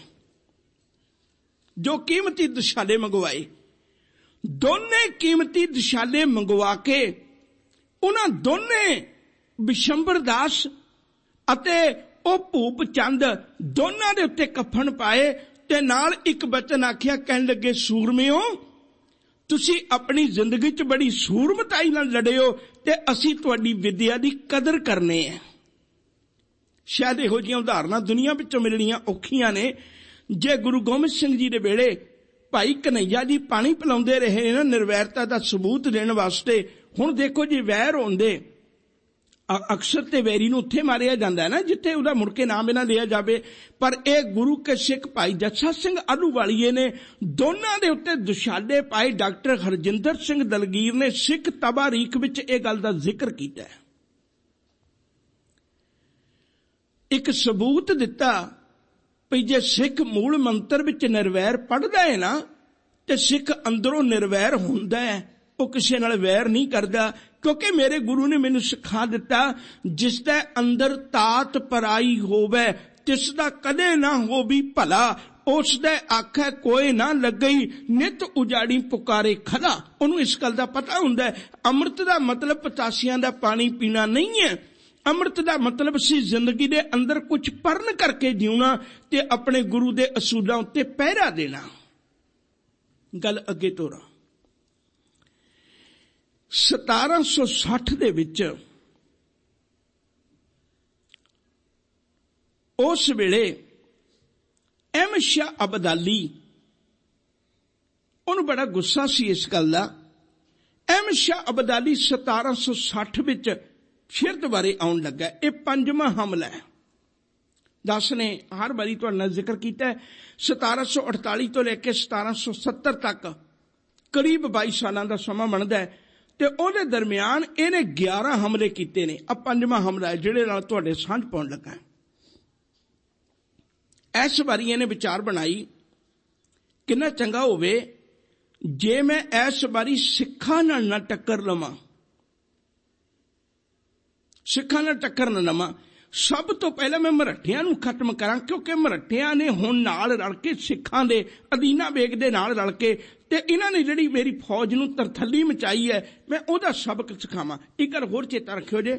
ਜੋ ਕੀਮਤੀ ਦੁਸ਼ਾਲੇ ਮੰਗਵਾਏ। ਦੋਨੇ ਕੀਮਤੀ ਦੁਸ਼ਾਲੇ ਮੰਗਵਾ ਕੇ ਉਹਨਾਂ ਦੋਨੇ ਬਿਸ਼ੰਬਰ ਦਾਸ ਅਤੇ ਉਹ ਭੂਪ ਚੰਦ ਦੋਨਾਂ ਦੇ ਉੱਤੇ ਕਫਨ ਪਾਏ ਤੇ ਨਾਲ ਇੱਕ ਬਚਨ ਆਖਿਆ, ਕਹਿਣ ਲੱਗੇ, ਸੂਰਮਿਓ, ਤੁਸੀਂ ਆਪਣੀ ਜ਼ਿੰਦਗੀ 'ਚ ਬੜੀ ਸੂਰਮਤਾਈ ਨਾਲ ਲੜੇ ਹੋ ਤੇ ਅਸੀਂ ਤੁਹਾਡੀ ਵਿਦਿਆ ਦੀ ਕਦਰ ਕਰਨੇ ਹੈ। ਸ਼ਾਇਦ ਇਹੋ ਜਿਹੀਆਂ ਉਦਾਹਰਨਾਂ ਦੁਨੀਆ ਵਿੱਚੋਂ ਮਿਲਣੀਆਂ ਔਖੀਆਂ ਨੇ। ਜੇ ਗੁਰੂ ਗੋਬਿੰਦ ਸਿੰਘ ਜੀ ਦੇ ਵੇਲੇ ਭਾਈ ਕਨ੍ਹਈਆ ਜੀ ਪਾਣੀ ਪਿਲਾਉਂਦੇ ਰਹੇ ਨੇ ਨਾ ਨਿਰਵੈਰਤਾ ਦਾ ਸਬੂਤ ਦੇਣ ਵਾਸਤੇ। ਹੁਣ ਦੇਖੋ ਜੀ, ਵੈਰ ਹੁੰਦੇ ਅਕਸਰ ਤੇ ਵੈਰੀ ਨੂੰ ਉੱਥੇ ਮਾਰਿਆ ਜਾਂਦਾ ਹੈ ਨਾ ਜਿੱਥੇ ਉਹਦਾ ਮੁੜ ਕੇ ਨਾਮ ਨਾ ਲਿਆ ਜਾਵੇ। ਪਰ ਇਹ ਗੁਰੂ ਕੇ ਸਿੱਖ ਭਾਈ ਜੱਸਾ ਸਿੰਘ ਆਹਲੂਵਾਲੀਏ ਨੇ ਦੋਨਾਂ ਦੇ ਉੱਤੇ ਦੁਸ਼ਾਲੇ ਪਾਏ। ਡਾਕਟਰ ਹਰਜਿੰਦਰ ਸਿੰਘ ਦਲਗੀਰ ਨੇ ਸਿੱਖ ਤਬਾਰੀਖ ਵਿੱਚ ਇਹ ਗੱਲ ਦਾ ਜ਼ਿਕਰ ਕੀਤਾ ਹੈ। ਇੱਕ ਸਬੂਤ ਦਿੱਤਾ ਵੀ ਜੇ ਸਿੱਖ ਮੂਲ ਮੰਤਰ ਵਿੱਚ ਨਿਰਵੈਰ ਪੜ੍ਹਦਾ ਹੈ ਨਾ ਤੇ ਸਿੱਖ ਅੰਦਰੋਂ ਨਿਰਵੈਰ ਹੁੰਦਾ ਹੈ, ਉਹ ਕਿਸੇ ਨਾਲ ਵੈਰ ਨਹੀਂ ਕਰਦਾ। ਕਿਉਂਕਿ ਮੇਰੇ ਗੁਰੂ ਨੇ ਮੈਨੂੰ ਸਿਖਾ ਦਿੱਤਾ, ਜਿਸ ਦੇ ਅੰਦਰ ਤਾਤ ਪਰਾਈ ਹੋਵੇ ਤਿਸ ਦਾ ਕਦੇ ਨਾ ਹੋਵੀ ਭਲਾ, ਉਸ ਦੇ ਆਖੇ ਕੋਈ ਨਾ ਲੱਗਈ ਨਿਤ ਉਜਾੜੀ ਪੁਕਾਰੇ ਖਲਾ। ਉਹਨੂੰ ਇਸ ਗੱਲ ਦਾ ਪਤਾ ਹੁੰਦਾ ਹੈ ਅੰਮ੍ਰਿਤ ਦਾ ਮਤਲਬ ਪਤਾਸੀਆਂ ਦਾ ਪਾਣੀ ਪੀਣਾ ਨਹੀਂ ਹੈ। ਅੰਮ੍ਰਿਤ ਦਾ ਮਤਲਬ ਸੀ ਜ਼ਿੰਦਗੀ ਦੇ ਅੰਦਰ ਕੁਝ ਪਰਨ ਕਰਕੇ ਜਿਉਣਾ ਤੇ ਆਪਣੇ ਗੁਰੂ ਦੇ ਅਸੂਲਾਂ ਉੱਤੇ ਪਹਿਰਾ ਦੇਣਾ। ਗੱਲ ਅੱਗੇ ਤੋਰਾਂ। 1760 ਦੇ ਵਿੱਚ ਉਸ ਵੇਲੇ ਅਹਿਮਦ ਸ਼ਾਹ ਅਬਦਾਲੀ, ਉਹਨੂੰ ਬੜਾ ਗੁੱਸਾ ਸੀ ਇਸ ਗੱਲ ਦਾ। ਅਹਿਮਦ ਸ਼ਾਹ ਅਬਦਾਲੀ 1760 ਵਿੱਚ ਫਿਰ ਦੁਬਾਰੇ ਆਉਣ ਲੱਗਾ। ਇਹ 5ਵਾਂ ਹਮਲਾ ਹੈ। ਦਾਸ ਨੇ ਹਰ ਵਾਰੀ ਤੁਹਾਡੇ ਨਾਲ ਜ਼ਿਕਰ ਕੀਤਾ ਹੈ। 1748 ਤੋਂ ਲੈ ਕੇ 1770 ਤੱਕ ਕਰੀਬ 22 ਸਾਲਾਂ ਦਾ ਸਮਾਂ ਬਣਦਾ ਹੈ ਤੇ ਉਹਦੇ ਦਰਮਿਆਨ ਇਹਨੇ 11 ਹਮਲੇ ਕੀਤੇ ਨੇ। ਆ 5ਵਾਂ ਹਮਲਾ ਹੈ ਜਿਹੜੇ ਨਾਲ ਤੁਹਾਡੇ ਸਾਂਝ ਪਾਉਣ ਲੱਗਾ। ਇਸ ਵਾਰੀ ਇਹਨੇ ਵਿਚਾਰ ਬਣਾਈ, ਕਿੰਨਾ ਚੰਗਾ ਹੋਵੇ ਜੇ ਮੈਂ ਇਸ ਵਾਰੀ ਸਿੱਖਾਂ ਨਾਲ ਨਾ ਟੱਕਰ ਲਵਾਂ, ਸਿੱਖਾਂ ਨਾਲ ਟੱਕਰ ਨਾ ਲਵਾਂ। ਸਭ ਤੋਂ ਪਹਿਲਾਂ ਮੈਂ ਮਰਾਠਿਆਂ ਨੂੰ ਖਤਮ ਕਰਾਂ, ਕਿਉਂਕਿ ਮਰਾਠਿਆਂ ਨੇ ਹੁਣ ਨਾਲ ਰਲ ਕੇ ਸਿੱਖਾਂ ਦੇ ਅਦੀਨਾ ਬੇਗ ਦੇ ਨਾਲ ਰਲ ਕੇ ਤੇ ਇਹਨਾਂ ਨੇ ਜਿਹੜੀ ਮੇਰੀ ਫੌਜ ਨੂੰ ਤਰਥੱਲੀ ਮਚਾਈ ਹੈ, ਮੈਂ ਉਹਦਾ ਸਬਕ ਸਿਖਾਵਾਂ। ਇੱਕ ਗੱਲ ਹੋਰ ਚੇਤਾ ਰੱਖਿਓ ਜੇ,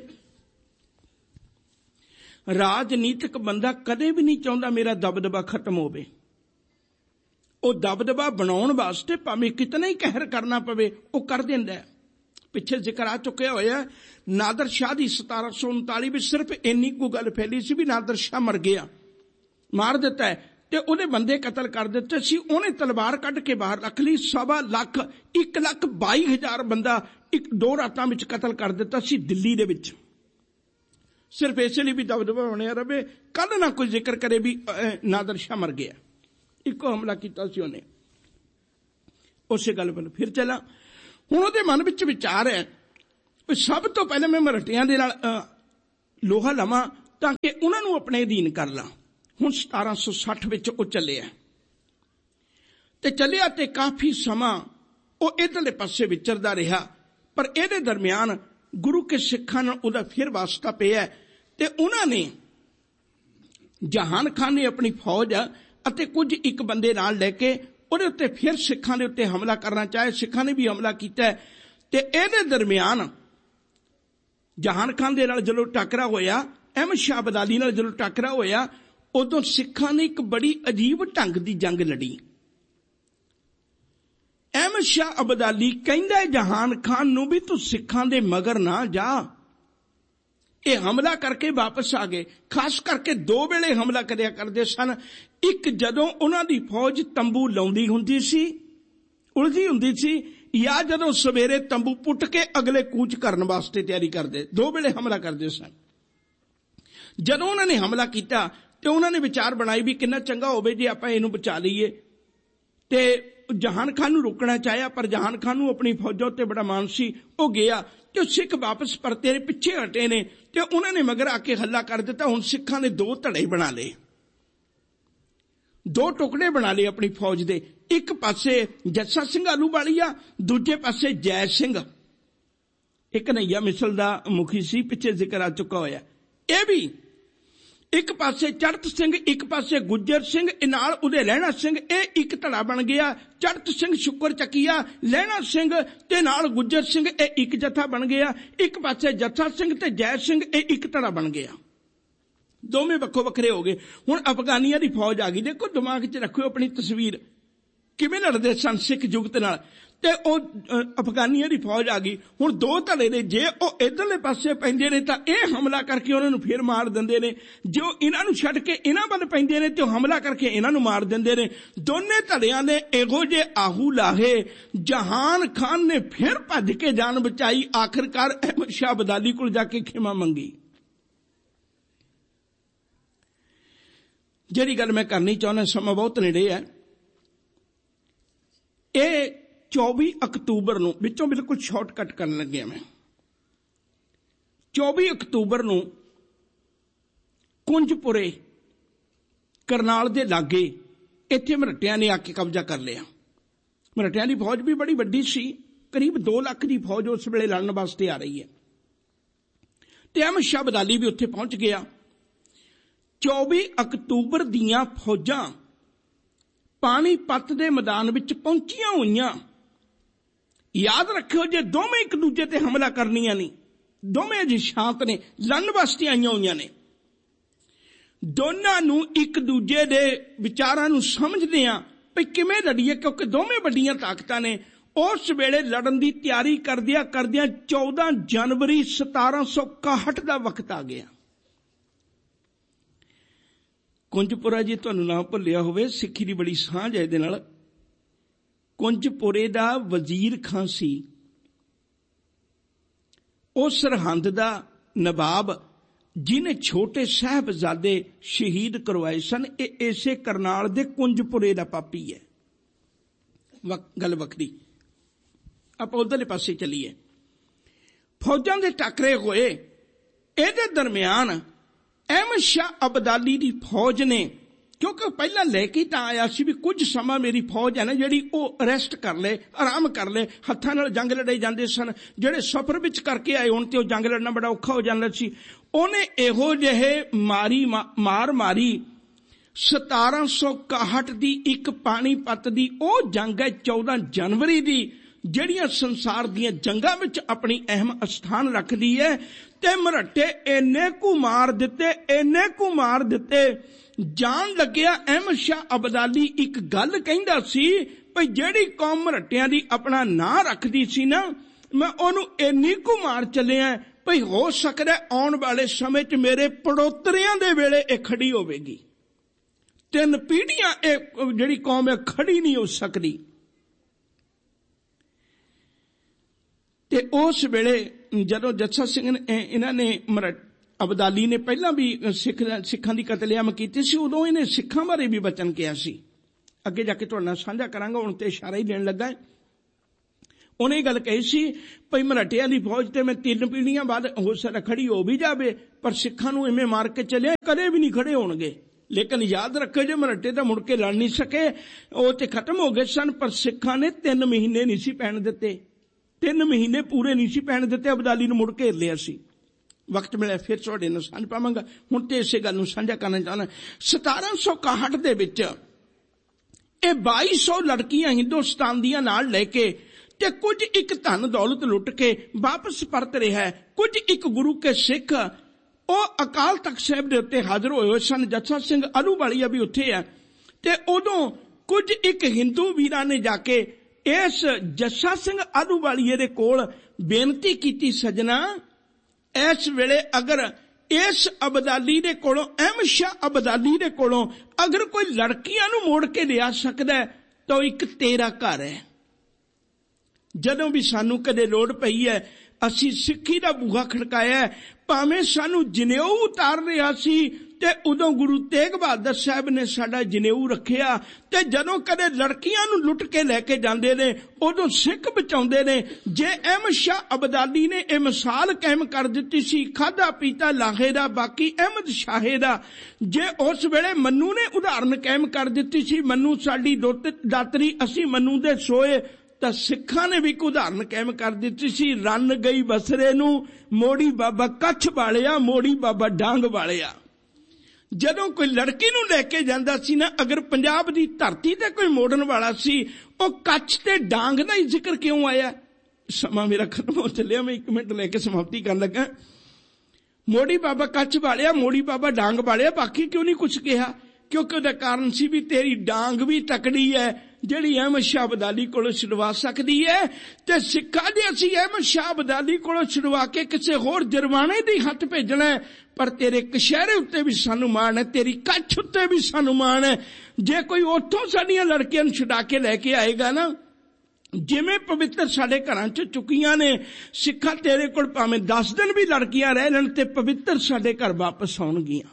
ਰਾਜਨੀਤਿਕ ਬੰਦਾ ਕਦੇ ਵੀ ਨਹੀਂ ਚਾਹੁੰਦਾ ਮੇਰਾ ਦਬਦਬਾ ਖਤਮ ਹੋਵੇ। ਉਹ ਦਬਦਬਾ ਬਣਾਉਣ ਵਾਸਤੇ ਭਾਵੇਂ ਕਿਤਨਾ ਹੀ ਕਹਿਰ ਕਰਨਾ ਪਵੇ ਉਹ ਕਰ ਦਿੰਦਾ ਹੈ। ਪਿੱਛੇ ਜ਼ਿਕਰ ਆ ਚੁੱਕਿਆ ਹੋਇਆ ਨਾਦਰ ਸ਼ਾਹ ਦੀ 1739 ਵਿੱਚ ਸਿਰਫ ਇੰਨੀ ਕੁ ਗੱਲ ਫੈਲੀ ਸੀ ਵੀ ਨਾਦਰ ਸ਼ਾਹ ਮਰ ਗਿਆ, ਮਾਰ ਦਿੱਤਾ ਹੈ ਤੇ ਉਹਦੇ ਬੰਦੇ ਕਤਲ ਕਰ ਦਿੱਤੇ ਸੀ। ਉਹਨੇ ਤਲਵਾਰ ਕੱਢ ਕੇ ਬਾਹਰ ਰੱਖ ਲਈ। 1.25 ਲੱਖ 1,22,000 ਬੰਦਾ 2 ਰਾਤਾਂ ਵਿੱਚ ਕਤਲ ਕਰ ਦਿੱਤਾ ਸੀ ਦਿੱਲੀ ਦੇ ਵਿੱਚ, ਸਿਰਫ ਇਸ ਲਈ ਵੀ ਦਬਦਬਾ ਬਣਿਆ ਰਵੇ, ਕੱਲ ਨਾ ਕੋਈ ਜ਼ਿਕਰ ਕਰੇ ਵੀ ਨਾਦਰ ਸ਼ਾਹ ਮਰ ਗਿਆ। ਇੱਕੋ ਹਮਲਾ ਕੀਤਾ ਸੀ ਉਹਨੇ। ਉਸੇ ਗੱਲ ਵੱਲ ਫਿਰ ਚਲਾ। ਹੁਣ ਉਹਦੇ ਮਨ ਵਿੱਚ ਵਿਚਾਰ ਹੈ ਵੀ ਸਭ ਤੋਂ ਪਹਿਲਾਂ ਮੈਂ ਮਰਾਠਿਆਂ ਦੇ ਨਾਲ ਲੋਹਾ ਲਵਾਂ ਤਾਂ ਕਿ ਉਹਨਾਂ ਨੂੰ ਆਪਣੇ ਅਧੀਨ ਕਰ ਲਾਂ। ਹੁਣ 1760 ਵਿੱਚ ਉਹ ਚੱਲਿਆ ਤੇ ਚੱਲਿਆ ਤੇ ਕਾਫੀ ਸਮਾਂ ਉਹ ਇੱਧਰਲੇ ਪਾਸੇ ਵਿਚਰਦਾ ਰਿਹਾ, ਪਰ ਇਹਦੇ ਦਰਮਿਆਨ ਗੁਰੂ ਕੇ ਸਿੱਖਾਂ ਨਾਲ ਉਹਦਾ ਫਿਰ ਵਾਸਤਾ ਪਿਆ ਤੇ ਉਹਨਾਂ ਨੇ ਜਹਾਨ ਖਾਨ ਨੇ ਆਪਣੀ ਫੌਜ ਅਤੇ ਕੁਝ ਇੱਕ ਬੰਦੇ ਨਾਲ ਲੈ ਕੇ ਉਹਦੇ ਉੱਤੇ ਫਿਰ ਸਿੱਖਾਂ ਦੇ ਉੱਤੇ ਹਮਲਾ ਕਰਨਾ ਚਾਹੇ। ਸਿੱਖਾਂ ਨੇ ਵੀ ਹਮਲਾ ਕੀਤਾ ਤੇ ਇਹਦੇ ਦਰਮਿਆਨ ਜਹਾਨ ਖਾਨ ਦੇ ਨਾਲ ਜਦੋਂ ਟਾਕਰਾ ਹੋਇਆ, ਅਹਿਮਦ ਸ਼ਾਹ ਅਬਦਾਲੀ ਨਾਲ ਜਦੋਂ ਟਾਕਰਾ ਹੋਇਆ, ਉਦੋਂ ਸਿੱਖਾਂ ਨੇ ਇੱਕ ਬੜੀ ਅਜੀਬ ਢੰਗ ਦੀ ਜੰਗ ਲੜੀ। ਅਹਿਮਦ ਸ਼ਾਹ ਅਬਦਾਲੀ ਕਹਿੰਦਾ ਜਹਾਨ ਖਾਨ ਨੂੰ ਵੀ ਤੂੰ ਸਿੱਖਾਂ ਦੇ ਮਗਰ ਨਾ ਜਾ। ਇਹ ਹਮਲਾ ਕਰਕੇ ਵਾਪਸ ਆ ਗਏ। ਖਾਸ ਕਰਕੇ 2 ਵੇਲੇ ਹਮਲਾ ਕਰਿਆ ਕਰਦੇ ਸਨ। ਇੱਕ ਜਦੋਂ ਉਹਨਾਂ ਦੀ ਫੌਜ ਤੰਬੂ ਲਾਉਂਦੀ ਹੁੰਦੀ ਸੀ, ਉਲਝੀ ਹੁੰਦੀ ਸੀ, ਜਾਂ ਜਦੋਂ ਸਵੇਰੇ ਤੰਬੂ ਪੁੱਟ ਕੇ ਅਗਲੇ ਕੂਚ ਕਰਨ ਵਾਸਤੇ ਤਿਆਰੀ ਕਰਦੇ। 2 ਵੇਲੇ ਹਮਲਾ ਕਰਦੇ ਸਨ। ਜਦੋਂ ਉਹਨਾਂ ਨੇ ਹਮਲਾ ਕੀਤਾ ਤੇ ਉਹਨਾਂ ਨੇ ਵਿਚਾਰ ਬਣਾਈ ਵੀ ਕਿੰਨਾ ਚੰਗਾ ਹੋਵੇ ਜੇ ਆਪਾਂ ਇਹਨੂੰ ਬਚਾ ਲਈਏ, ਤੇ ਜਹਾਨ ਖਾਨ ਨੂੰ ਰੋਕਣਾ ਚਾਹਿਆ, ਪਰ ਜਹਾਨ ਖਾਨ ਨੂੰ ਆਪਣੀ ਫੌਜਾਂ ਉੱਤੇ ਬੜਾ ਮਾਣ ਸੀ। ਉਹ ਗਿਆ ਤੇ ਸਿੱਖ ਵਾਪਸ ਪਰਤੇ ਨੇ, ਪਿੱਛੇ ਹਟੇ ਨੇ ਤੇ ਉਹਨਾਂ ਨੇ ਮਗਰ ਆ ਕੇ ਹੱਲਾ ਕਰ ਦਿੱਤਾ। ਹੁਣ ਸਿੱਖਾਂ ਨੇ 2 ਧੜੇ ਬਣਾ ਲਏ, 2 ਟੁਕੜੇ ਬਣਾ ਲਏ ਆਪਣੀ ਫੌਜ ਦੇ। ਇੱਕ ਪਾਸੇ ਜੱਸਾ ਸਿੰਘ ਆਹਲੂਵਾਲੀਆ, ਦੂਜੇ ਪਾਸੇ ਜੈ ਸਿੰਘ, ਇੱਕ ਕਨ੍ਹਈਆ ਮਿਸਲ ਦਾ ਮੁਖੀ ਸੀ, ਪਿੱਛੇ ਜ਼ਿਕਰ ਆ ਚੁੱਕਾ ਹੋਇਆ। ਇਹ ਵੀ ਇੱਕ ਪਾਸੇ ਚੜਤ ਸਿੰਘ, ਇੱਕ ਪਾਸੇ ਗੁੱਜਰ ਸਿੰਘ, ਨਾਲ ਉਹਦੇ ਲਹਿਣਾ ਸਿੰਘ। ਇਹ ਇੱਕ ਧੜਾ ਬਣ ਗਿਆ। ਚੜਤ ਸਿੰਘ ਸ਼ੁਕਰ ਚੱਕੀਆ, ਲਹਿਣਾ ਸਿੰਘ ਤੇ ਨਾਲ ਗੁੱਜਰ ਸਿੰਘ, ਇਹ ਇੱਕ ਜੱਥਾ ਬਣ ਗਿਆ। ਇੱਕ ਪਾਸੇ ਜੱਥਾ ਸਿੰਘ ਤੇ ਜੈ ਸਿੰਘ, ਇਹ ਇੱਕ ਧੜਾ ਬਣ ਗਿਆ। ਦੋਵੇਂ ਵੱਖੋ ਵੱਖਰੇ ਹੋ ਗਏ। ਹੁਣ ਅਫਗਾਨੀਆਂ ਦੀ ਫੌਜ ਆ ਗਈ। ਦੇਖੋ, ਦਿਮਾਗ 'ਚ ਰੱਖਿਓ ਆਪਣੀ ਤਸਵੀਰ, ਕਿਵੇਂ ਲੜਦੇ ਸਨ ਸਿੱਖ ਜੁਗਤ ਨਾਲ। ਤੇ ਉਹ ਅਫਗਾਨੀਆਂ ਦੀ ਫੌਜ ਆ ਗਈ। ਹੁਣ 2 ਧੜੇ ਨੇ, ਜੇ ਉਹ ਇੱਧਰਲੇ ਪਾਸੇ ਪੈਂਦੇ ਨੇ ਤਾਂ ਇਹ ਹਮਲਾ ਕਰਕੇ ਉਹਨਾਂ ਨੂੰ ਫਿਰ ਮਾਰ ਦਿੰਦੇ ਨੇ, ਜੇ ਉਹ ਇਹਨਾਂ ਨੂੰ ਛੱਡ ਕੇ ਇਹਨਾਂ ਵੱਲ ਪੈਂਦੇ ਨੇ ਤੇ ਉਹ ਹਮਲਾ ਕਰਕੇ ਇਹਨਾਂ ਨੂੰ ਮਾਰ ਦਿੰਦੇ ਨੇ। ਦੋਨੇ ਧੜਿਆਂ ਨੇ ਇਹੋ ਜਿਹੇ ਆਹੂ ਲਾਹੇ। ਜਹਾਨ ਖਾਨ ਨੇ ਫਿਰ ਭੱਜ ਕੇ ਜਾਨ ਬਚਾਈ। ਆਖਿਰਕਾਰ ਅਹਿਮਦ ਸ਼ਾਹ ਅਬਦਾਲੀ ਕੋਲ ਜਾ ਕੇ ਖਿਮਾ ਮੰਗੀ। ਜਿਹੜੀ ਗੱਲ ਮੈਂ ਕਰਨੀ ਚਾਹੁੰਦਾ, ਸਮਾਂ ਬਹੁਤ ਨੇੜੇ ਹੈ। ਇਹ 24 ਅਕਤੂਬਰ ਨੂੰ, ਵਿੱਚੋਂ ਬਿਲਕੁਲ ਸ਼ਾਰਟਕਟ ਕਰਨ ਲੱਗਿਆ ਮੈਂ, 24 ਅਕਤੂਬਰ ਨੂੰ ਕੁੰਜਪੁਰੇ ਕਰਨਾਲ ਦੇ ਲਾਗੇ ਇੱਥੇ ਮਰਾਠਿਆਂ ਨੇ ਆ ਕੇ ਕਬਜ਼ਾ ਕਰ ਲਿਆ। ਮਰਾਠਿਆਂ ਦੀ ਫੌਜ ਵੀ ਬੜੀ ਵੱਡੀ ਸੀ, ਕਰੀਬ 2 ਲੱਖ ਦੀ ਫੌਜ ਉਸ ਵੇਲੇ ਲੜਨ ਵਾਸਤੇ ਆ ਰਹੀ ਹੈ। ਤੇ ਅਹਿਮਦ ਸ਼ਾਹ ਅਬਦਾਲੀ ਵੀ ਉੱਥੇ ਪਹੁੰਚ ਗਿਆ। 24 ਅਕਤੂਬਰ ਦੀਆਂ ਫੌਜਾਂ ਪਾਣੀਪਤ ਦੇ ਮੈਦਾਨ ਵਿੱਚ ਪਹੁੰਚੀਆਂ ਹੋਈਆਂ। ਯਾਦ ਰੱਖਿਓ, ਜੇ ਦੋਵੇਂ ਇੱਕ ਦੂਜੇ ਤੇ ਹਮਲਾ ਕਰਨੀਆਂ ਨਹੀਂ, ਦੋਵੇਂ ਅਜੇ ਸ਼ਾਂਤ ਨੇ, ਲੜਨ ਵਾਸਤੇ ਆਈਆਂ ਹੋਈਆਂ ਨੇ। ਦੋਨਾਂ ਨੂੰ ਇੱਕ ਦੂਜੇ ਦੇ ਵਿਚਾਰਾਂ ਨੂੰ ਸਮਝਦੇ ਆ ਵੀ ਕਿਵੇਂ ਲੜੀਏ, ਕਿਉਂਕਿ ਦੋਵੇਂ ਵੱਡੀਆਂ ਤਾਕਤਾਂ ਨੇ। ਉਸ ਵੇਲੇ ਲੜਨ ਦੀ ਤਿਆਰੀ ਕਰਦਿਆਂ 14 ਜਨਵਰੀ 1761 ਦਾ ਵਕਤ ਆ ਗਿਆ। ਕੁੰਜਪੁਰਾ, ਜੇ ਤੁਹਾਨੂੰ ਨਾ ਭੁੱਲਿਆ ਹੋਵੇ, ਸਿੱਖੀ ਦੀ ਬੜੀ ਸਾਂਝ ਹੈ ਇਹਦੇ ਨਾਲ। ਕੁੰਜਪੁਰੇ ਦਾ ਵਜ਼ੀਰ ਖਾਂ ਸੀ, ਉਹ ਸਰਹੰਦ ਦਾ ਨਵਾਬ ਜਿਹਨੇ ਛੋਟੇ ਸਾਹਿਬਜ਼ਾਦੇ ਸ਼ਹੀਦ ਕਰਵਾਏ ਸਨ। ਇਹ ਇਸੇ ਕਰਨਾਲ ਦੇ ਕੁੰਜਪੁਰੇ ਦਾ ਪਾਪੀ ਹੈ। ਗੱਲ ਵੱਖਰੀ। ਆਪਾਂ ਉਧਰਲੇ ਪਾਸੇ ਚੱਲੀਏ। ਫੌਜਾਂ ਦੇ ਟਾਕਰੇ ਹੋਏ। ਇਹਦੇ ਦਰਮਿਆਨ ਅਹਿਮਦ ਸ਼ਾਹ ਅਬਦਾਲੀ ਦੀ ਫੌਜ ਨੇ, ਕਿਉਂਕਿ ਪਹਿਲਾਂ ਲੈ ਕੇ ਤਾਂ ਆਇਆ ਸੀ ਵੀ ਕੁਝ ਸਮਾਂ ਮੇਰੀ ਫੌਜ ਹੈ ਨਾ ਜਿਹੜੀ ਉਹ ਰੈਸਟ ਕਰ ਲੈ, ਆਰਾਮ ਕਰ ਲੈ। ਹੱਥਾਂ ਨਾਲ ਜੰਗ ਲੜੇ ਜਾਂਦੇ ਸਨ। ਜਿਹੜੇ ਸਫ਼ਰ ਵਿੱਚ ਕਰਕੇ ਆਏ ਹੁਣ ਤੇ ਉਹ ਜੰਗ ਲੜਨਾ ਬੜਾ ਔਖਾ ਹੋ ਜਾਂਦਾ ਸੀ। ਉਹਨੇ ਇਹੋ ਜਿਹੇ ਮਾਰ ਮਾਰੀ। 1761 ਦੀ ਇੱਕ ਪਾਣੀਪਤ ਦੀ ਉਹ ਜੰਗ ਹੈ 14 ਜਨਵਰੀ ਦੀ, ਜਿਹੜੀਆਂ ਸੰਸਾਰ ਦੀਆਂ ਜੰਗਾਂ ਵਿੱਚ ਆਪਣੀ ਅਹਿਮ ਸਥਾਨ ਰੱਖਦੀ ਹੈ। ਤੇ ਮਰਾਠੇ ਇੰਨੇ ਕੁ ਮਾਰ ਦਿੱਤੇ, ਜਾਣ ਲੱਗਿਆ ਅਹਿਮਦ ਸ਼ਾਹ ਅਬਦਾਲੀ ਇੱਕ ਗੱਲ ਕਹਿੰਦਾ ਸੀ ਭਈ ਜਿਹੜੀ ਕੌਮ ਮਰਾਠਿਆਂ ਦੀ ਆਪਣਾ ਨਾਂ ਰੱਖਦੀ ਸੀ ਨਾ, ਮੈਂ ਉਹਨੂੰ ਇੰਨੀ ਕੁ ਮਾਰ ਚੱਲਿਆ ਭਈ ਹੋ ਸਕਦਾ ਆਉਣ ਵਾਲੇ ਸਮੇਂ 'ਚ ਮੇਰੇ ਪੜੋਤਰਿਆਂ ਦੇ ਵੇਲੇ ਇਹ ਖੜੀ ਹੋਵੇਗੀ। 3 ਪੀੜ੍ਹੀਆਂ ਇਹ ਜਿਹੜੀ ਕੌਮ ਹੈ ਖੜੀ ਨਹੀਂ ਹੋ ਸਕਦੀ। ਤੇ ਉਸ ਵੇਲੇ ਜਦੋਂ ਜੱਸਾ ਸਿੰਘ ਨੇ ਇਹਨਾਂ ਨੇ ਅਬਦਾਲੀ ਨੇ ਪਹਿਲਾਂ ਵੀ ਸਿੱਖਾਂ ਦੀ ਕਤਲੇਆਮ ਕੀਤੀ ਸੀ, ਉਦੋਂ ਇਹਨੇ ਸਿੱਖਾਂ ਬਾਰੇ ਵੀ ਬਚਨ ਕਿਹਾ ਸੀ। ਅੱਗੇ ਜਾ ਕੇ ਤੁਹਾਡੇ ਨਾਲ ਸਾਂਝਾ ਕਰਾਂਗਾ, ਹੁਣ ਤੇ ਇਸ਼ਾਰਾ ਹੀ ਦੇਣ ਲੱਗਾ। ਉਹਨੇ ਗੱਲ ਕਹੀ ਸੀ ਭਈ ਮਰਾਠਿਆਂ ਦੀ ਫੌਜ ਤੇ ਮੈਂ 3 ਪੀੜ੍ਹੀਆਂ ਬਾਅਦ ਹੋ ਸਕਦਾ ਖੜੀ ਹੋ ਵੀ ਜਾਵੇ, ਪਰ ਸਿੱਖਾਂ ਨੂੰ ਇਵੇਂ ਮਾਰ ਕੇ ਚੱਲਿਆ ਕਦੇ ਵੀ ਨਹੀਂ ਖੜੇ ਹੋਣਗੇ। ਲੇਕਿਨ ਯਾਦ ਰੱਖੋ ਜੇ ਮਰਾਠੇ ਤਾਂ ਮੁੜ ਕੇ ਲੜ ਨਹੀਂ ਸਕੇ, ਉਹ ਤੇ ਖਤਮ ਹੋ ਗਏ ਸਨ, ਪਰ ਸਿੱਖਾਂ ਨੇ 3 ਮਹੀਨੇ ਨਹੀਂ ਸੀ ਪੈਣ ਦਿੱਤੇ, 3 ਮਹੀਨੇ ਪੂਰੇ ਨਹੀਂ ਸੀ ਪੈਣ ਦਿੱਤੇ। ਅਬਦਾਲੀ ਨੂੰ ਮੁੜ ਘੇਰ ਲਿਆ ਸੀ। ਵਕਤ ਮਿਲਿਆ ਫਿਰ ਤੁਹਾਡੇ ਨਾਲ ਸਾਂਝ ਪਾਵਾਂਗਾ। ਹੁਣ ਤੇ ਇਸੇ ਗੱਲ ਨੂੰ ਸਾਂਝਾ ਕਰਨਾ ਚਾਹੁੰਦਾ। 1761 ਦੇ ਵਿੱਚ ਇਹ 2200 ਲੜਕੀਆਂ ਹਿੰਦੁਸਤਾਨ ਦੀਆਂ ਨਾਲ ਲੈ ਕੇ ਤੇ ਕੁਝ ਇੱਕ ਧਨ ਦੌਲਤ ਲੁੱਟ ਕੇ ਵਾਪਸ ਪਰਤ ਰਿਹਾ ਹੈ। ਕੁਝ ਇੱਕ ਗੁਰੂ ਕੇ ਸਿੱਖ ਉਹ ਅਕਾਲ ਤਖਤ ਸਾਹਿਬ ਦੇ ਉੱਤੇ ਹਾਜ਼ਰ ਹੋਏ ਹੋਏ ਸਨ। ਜੱਸਾ ਸਿੰਘ ਆਹਲੂਵਾਲੀਆ ਵੀ ਉੱਥੇ ਹੈ। ਤੇ ਉਦੋਂ ਕੁਝ ਇੱਕ ਹਿੰਦੂ ਵੀਰਾਂ ਨੇ ਜਾ ਕੇ ਇਸ ਜੱਸਾ ਸਿੰਘ ਆਹਲੂਵਾਲੀਏ ਦੇ ਕੋਲ ਬੇਨਤੀ ਕੀਤੀ, ਸਜਣਾ ਇਸ ਵੇਲੇ ਅਗਰ ਇਸ ਅਬਦਾਲੀ ਦੇ ਕੋਲੋਂ, ਅਹਿਮਦ ਸ਼ਾਹ ਅਬਦਾਲੀ ਦੇ ਕੋਲੋਂ ਅਗਰ ਕੋਈ ਲੜਕੀਆਂ ਨੂੰ ਮੋੜ ਕੇ ਲਿਆ ਸਕਦਾ ਤਾਂ ਇੱਕ ਤੇਰਾ ਘਰ ਹੈ। ਜਦੋਂ ਵੀ ਸਾਨੂੰ ਕਦੇ ਲੋੜ ਪਈ ਹੈ ਅਸੀਂ ਸਿੱਖੀ ਦਾ ਬੂਹਾ ਖੜਕਾਇਆ, ਭਾਵੇਂ ਸਾਨੂੰ ਜਨੇਊ ਉਤਾਰ ਰਿਹਾ ਸੀ ਤੇ ਉਦੋਂ ਗੁਰੂ ਤੇਗ ਬਹਾਦਰ ਸਾਹਿਬ ਨੇ ਸਾਡਾ ਜਨੇਊ ਰੱਖਿਆ। ਤੇ ਜਦੋਂ ਕਦੇ ਲੜਕੀਆਂ ਨੂੰ ਲੁੱਟ ਕੇ ਲੈ ਕੇ ਜਾਂਦੇ ਨੇ ਉਦੋਂ ਸਿੱਖ ਬਚਾਉਂਦੇ ਨੇ। ਜੇ ਅਹਿਮਦ ਸ਼ਾਹ ਅਬਦਾਲੀ ਨੇ ਇਹ ਮਿਸਾਲ ਕਾਇਮ ਕਰ ਦਿੱਤੀ ਸੀ, ਖਾਧਾ ਪੀਤਾ ਲਾਹੇ ਦਾ ਬਾਕੀ ਅਹਿਮਦ ਸ਼ਾਹੇ ਦਾ, ਜੇ ਉਸ ਵੇਲੇ ਮੰਨੂ ਨੇ ਉਦਾਹਰਨ ਕਾਇਮ ਕਰ ਦਿੱਤੀ ਸੀ, ਮੰਨੂ ਸਾਡੀ ਦਾਤਰੀ ਅਸੀਂ ਮੰਨੂ ਦੇ ਸੋਏ, ਤਾਂ ਸਿੱਖਾਂ ਨੇ ਵੀ ਇੱਕ ਉਦਾਹਰਨ ਕਾਇਮ ਕਰ ਦਿੱਤੀ ਸੀ, ਰੰਨ ਗਈ ਬਸਰੇ ਨੂੰ ਮੋੜੀ ਬਾਬਾ ਕੱਛ ਵਾਲਿਆ, ਮੋੜੀ ਬਾਬਾ ਡਾਂਗ ਵਾਲਿਆ। ਜਦੋਂ ਕੋਈ ਲੜਕੀ ਨੂੰ ਲੈ ਕੇ ਜਾਂਦਾ ਸੀ ਨਾ, ਅਗਰ ਪੰਜਾਬ ਦੀ ਧਰਤੀ ਤੇ ਕੋਈ ਮੋੜਨ ਵਾਲਾ ਸੀ, ਉਹ ਕੱਛ ਤੇ ਡਾਂਗ ਦਾ ਹੀ ਜ਼ਿਕਰ ਕਿਉਂ ਆਇਆ? ਸਮਾਂ ਮੇਰਾ ਖਤਮ ਹੋ ਚੱਲਿਆ, ਮੈਂ 1 ਮਿੰਟ ਲੈ ਕੇ ਸਮਾਪਤੀ ਕਰਨ ਲੱਗਾ। ਮੋੜੀ ਬਾਬਾ ਕੱਛ ਵਾਲਿਆ, ਮੋੜੀ ਬਾਬਾ ਡਾਂਗ ਵਾਲਿਆ, ਬਾਕੀ ਕਿਉਂ ਨਹੀਂ ਕੁਛ ਕਿਹਾ? ਕਿਉਂਕਿ ਉਹਦਾ ਕਾਰਨ ਸੀ ਵੀ ਤੇਰੀ ਡਾਂਗ ਵੀ ਤਕੜੀ ਹੈ ਜਿਹੜੀ ਅਹਿਮਦ ਸ਼ਾਹ ਅਬਦਾਲੀ ਕੋਲੋਂ ਛੁਡਵਾ ਸਕਦੀ ਹੈ। ਤੇ ਸਿੱਖਾਂ ਦੇ ਅਸੀਂ ਅਹਿਮਦ ਸ਼ਾਹ ਅਬਦਾਲੀ ਕੋਲੋਂ ਛੁਡਵਾ ਕੇ ਕਿਸੇ ਹੋਰ ਜਰਮਾਨੇ ਦੀ ਹੱਥ ਭੇਜਣਾ ਹੈ, ਪਰ ਤੇਰੇ ਕਸ਼ਹਿਰੇ ਉੱਤੇ ਵੀ ਸਾਨੂੰ ਮਾਣ ਹੈ, ਤੇਰੀ ਕੱਛ ਉੱਤੇ ਵੀ ਸਾਨੂੰ ਮਾਣ ਹੈ। ਜੇ ਕੋਈ ਉੱਥੋਂ ਸਾਡੀਆਂ ਲੜਕੀਆਂ ਨੂੰ ਛੁਡਾ ਕੇ ਲੈ ਕੇ ਆਏਗਾ ਨਾ, ਜਿਵੇਂ ਪਵਿੱਤਰ ਸਾਡੇ ਘਰਾਂ 'ਚ ਚੁੱਕੀਆਂ ਨੇ, ਸਿੱਖਾਂ ਤੇਰੇ ਕੋਲ ਭਾਵੇਂ 10 ਦਿਨ ਵੀ ਲੜਕੀਆਂ ਰਹਿ ਲੈਣ ਤੇ ਪਵਿੱਤਰ ਸਾਡੇ ਘਰ ਵਾਪਸ ਆਉਣਗੀਆਂ।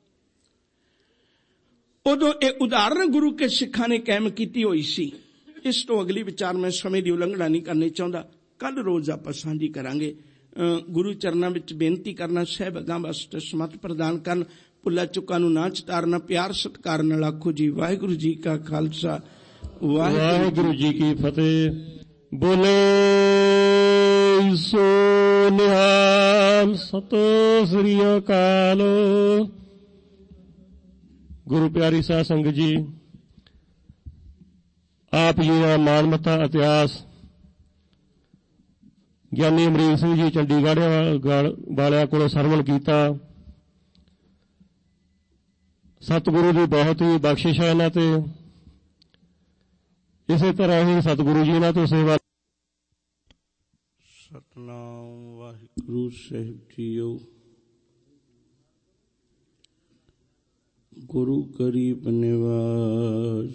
ਉਦੋਂ ਇਹ ਉਦਾਹਰਨ ਗੁਰੂ ਕੇ ਸਿੱਖਾਂ ਨੇ ਕਾਇਮ ਕੀਤੀ ਹੋਈ ਸੀ। ਇਸ ਤੋਂ ਅਗਲੀ ਵਿਚਾਰ ਮੈਂ ਸਮੇਂ ਦੀ ਉਲੰਘਣਾ ਨਹੀਂ ਕਰਨੀ ਚਾਹੁੰਦਾ, ਕੱਲ ਰੋਜ਼ ਆਪਾਂ ਸਾਂਝੀ ਕਰਾਂਗੇ। ਗੁਰੂ ਚਰਨਾਂ ਵਿੱਚ ਬੇਨਤੀ ਕਰਨਾ, ਸਾਹਿਬ ਅੱਗਾਂ ਵਾਸਤੇ ਸਮਤ ਪ੍ਰਦਾਨ ਕਰਨ, ਭੁੱਲਾ ਚੁੱਕਾਂ ਨੂੰ ਨਾ ਚਿਤਾਰਨਾ, ਪਿਆਰ ਸਤਿਕਾਰ ਨਾਲ ਆਖੋ ਜੀ ਵਾਹਿਗੁਰੂ ਜੀ ਕਾ ਖਾਲਸਾ ਵਾਹਿਗੁਰੂ ਜੀ ਕੀ ਫਤਿਹ। ਬੋਲੇ ਸੋ ਨਿਹਾਲ, ਸਤਿ ਸ੍ਰੀ ਅਕਾਲ। ਗੁਰੂ ਪਿਆਰੀ ਸਾਧ ਸੰਗਤ ਜੀ, ਆਪ ਜੀ ਦਾ ਮਾਣਮੱਤਾ ਇਤਿਹਾਸ ਗਿਆਨੀ ਅਮਰੀਕ ਸਿੰਘ ਜੀ ਚੰਡੀਗੜ੍ਹ ਵਾਲਿਆਂ ਕੋਲੋਂ ਸਰਵਣ ਕੀਤਾ। ਸਤਿਗੁਰੂ ਦੀ ਬਹੁਤ ਹੀ ਬਖਸ਼ਿਸ਼ ਹੈ ਇਹਨਾਂ ਤੇ। ਇਸੇ ਤਰ੍ਹਾਂ ਹੀ ਸਤਿਗੁਰੂ ਜੀ ਇਹਨਾਂ ਤੋਂ ਸੇਵਾ। ਸਤਿਨਾਮ ਵਾਹਿਗੁਰੂ ਸਾਹਿਬ ਜੀਓ। ਗੁਰੂ ਗਰੀਬ ਨਿਵਾਸ,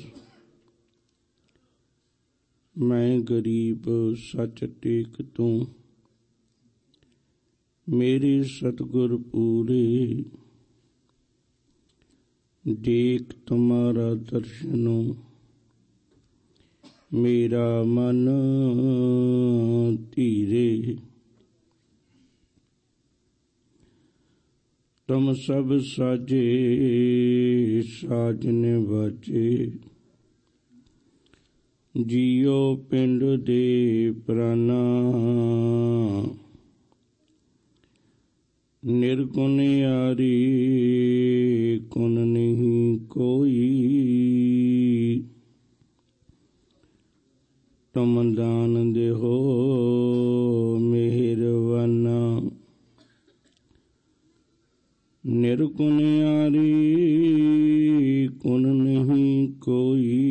ਮੈਂ ਗਰੀਬ ਸੱਚ ਟੇਕ ਤੂੰ, ਮੇਰੇ ਸਤਿਗੁਰ ਪੂਰੇ, ਦੇਖ ਤੁਮਾਰਾ ਦਰਸ਼ਨੋ, ਮੇਰਾ ਮਨ ਧੀਰੇ। ਤੁਮ ਸਭ ਸਾਜੇ ਸਾਜਨ ਬਾਜੇ, ਜੀਓ ਪਿੰਡ ਦੇ ਪ੍ਰਾਨਾ, ਨਿਰਗੁਣਿਆਰੀ ਗੁਣ ਨਹੀਂ ਕੋਈ, ਤੁਮ ਦਾਨ ਦੇਹੋ ਮਿਹਰਬਾਨਾ, ਨਿਰਗੁਣਿਆਰੀ ਗੁਣ ਨਹੀਂ ਕੋਈ,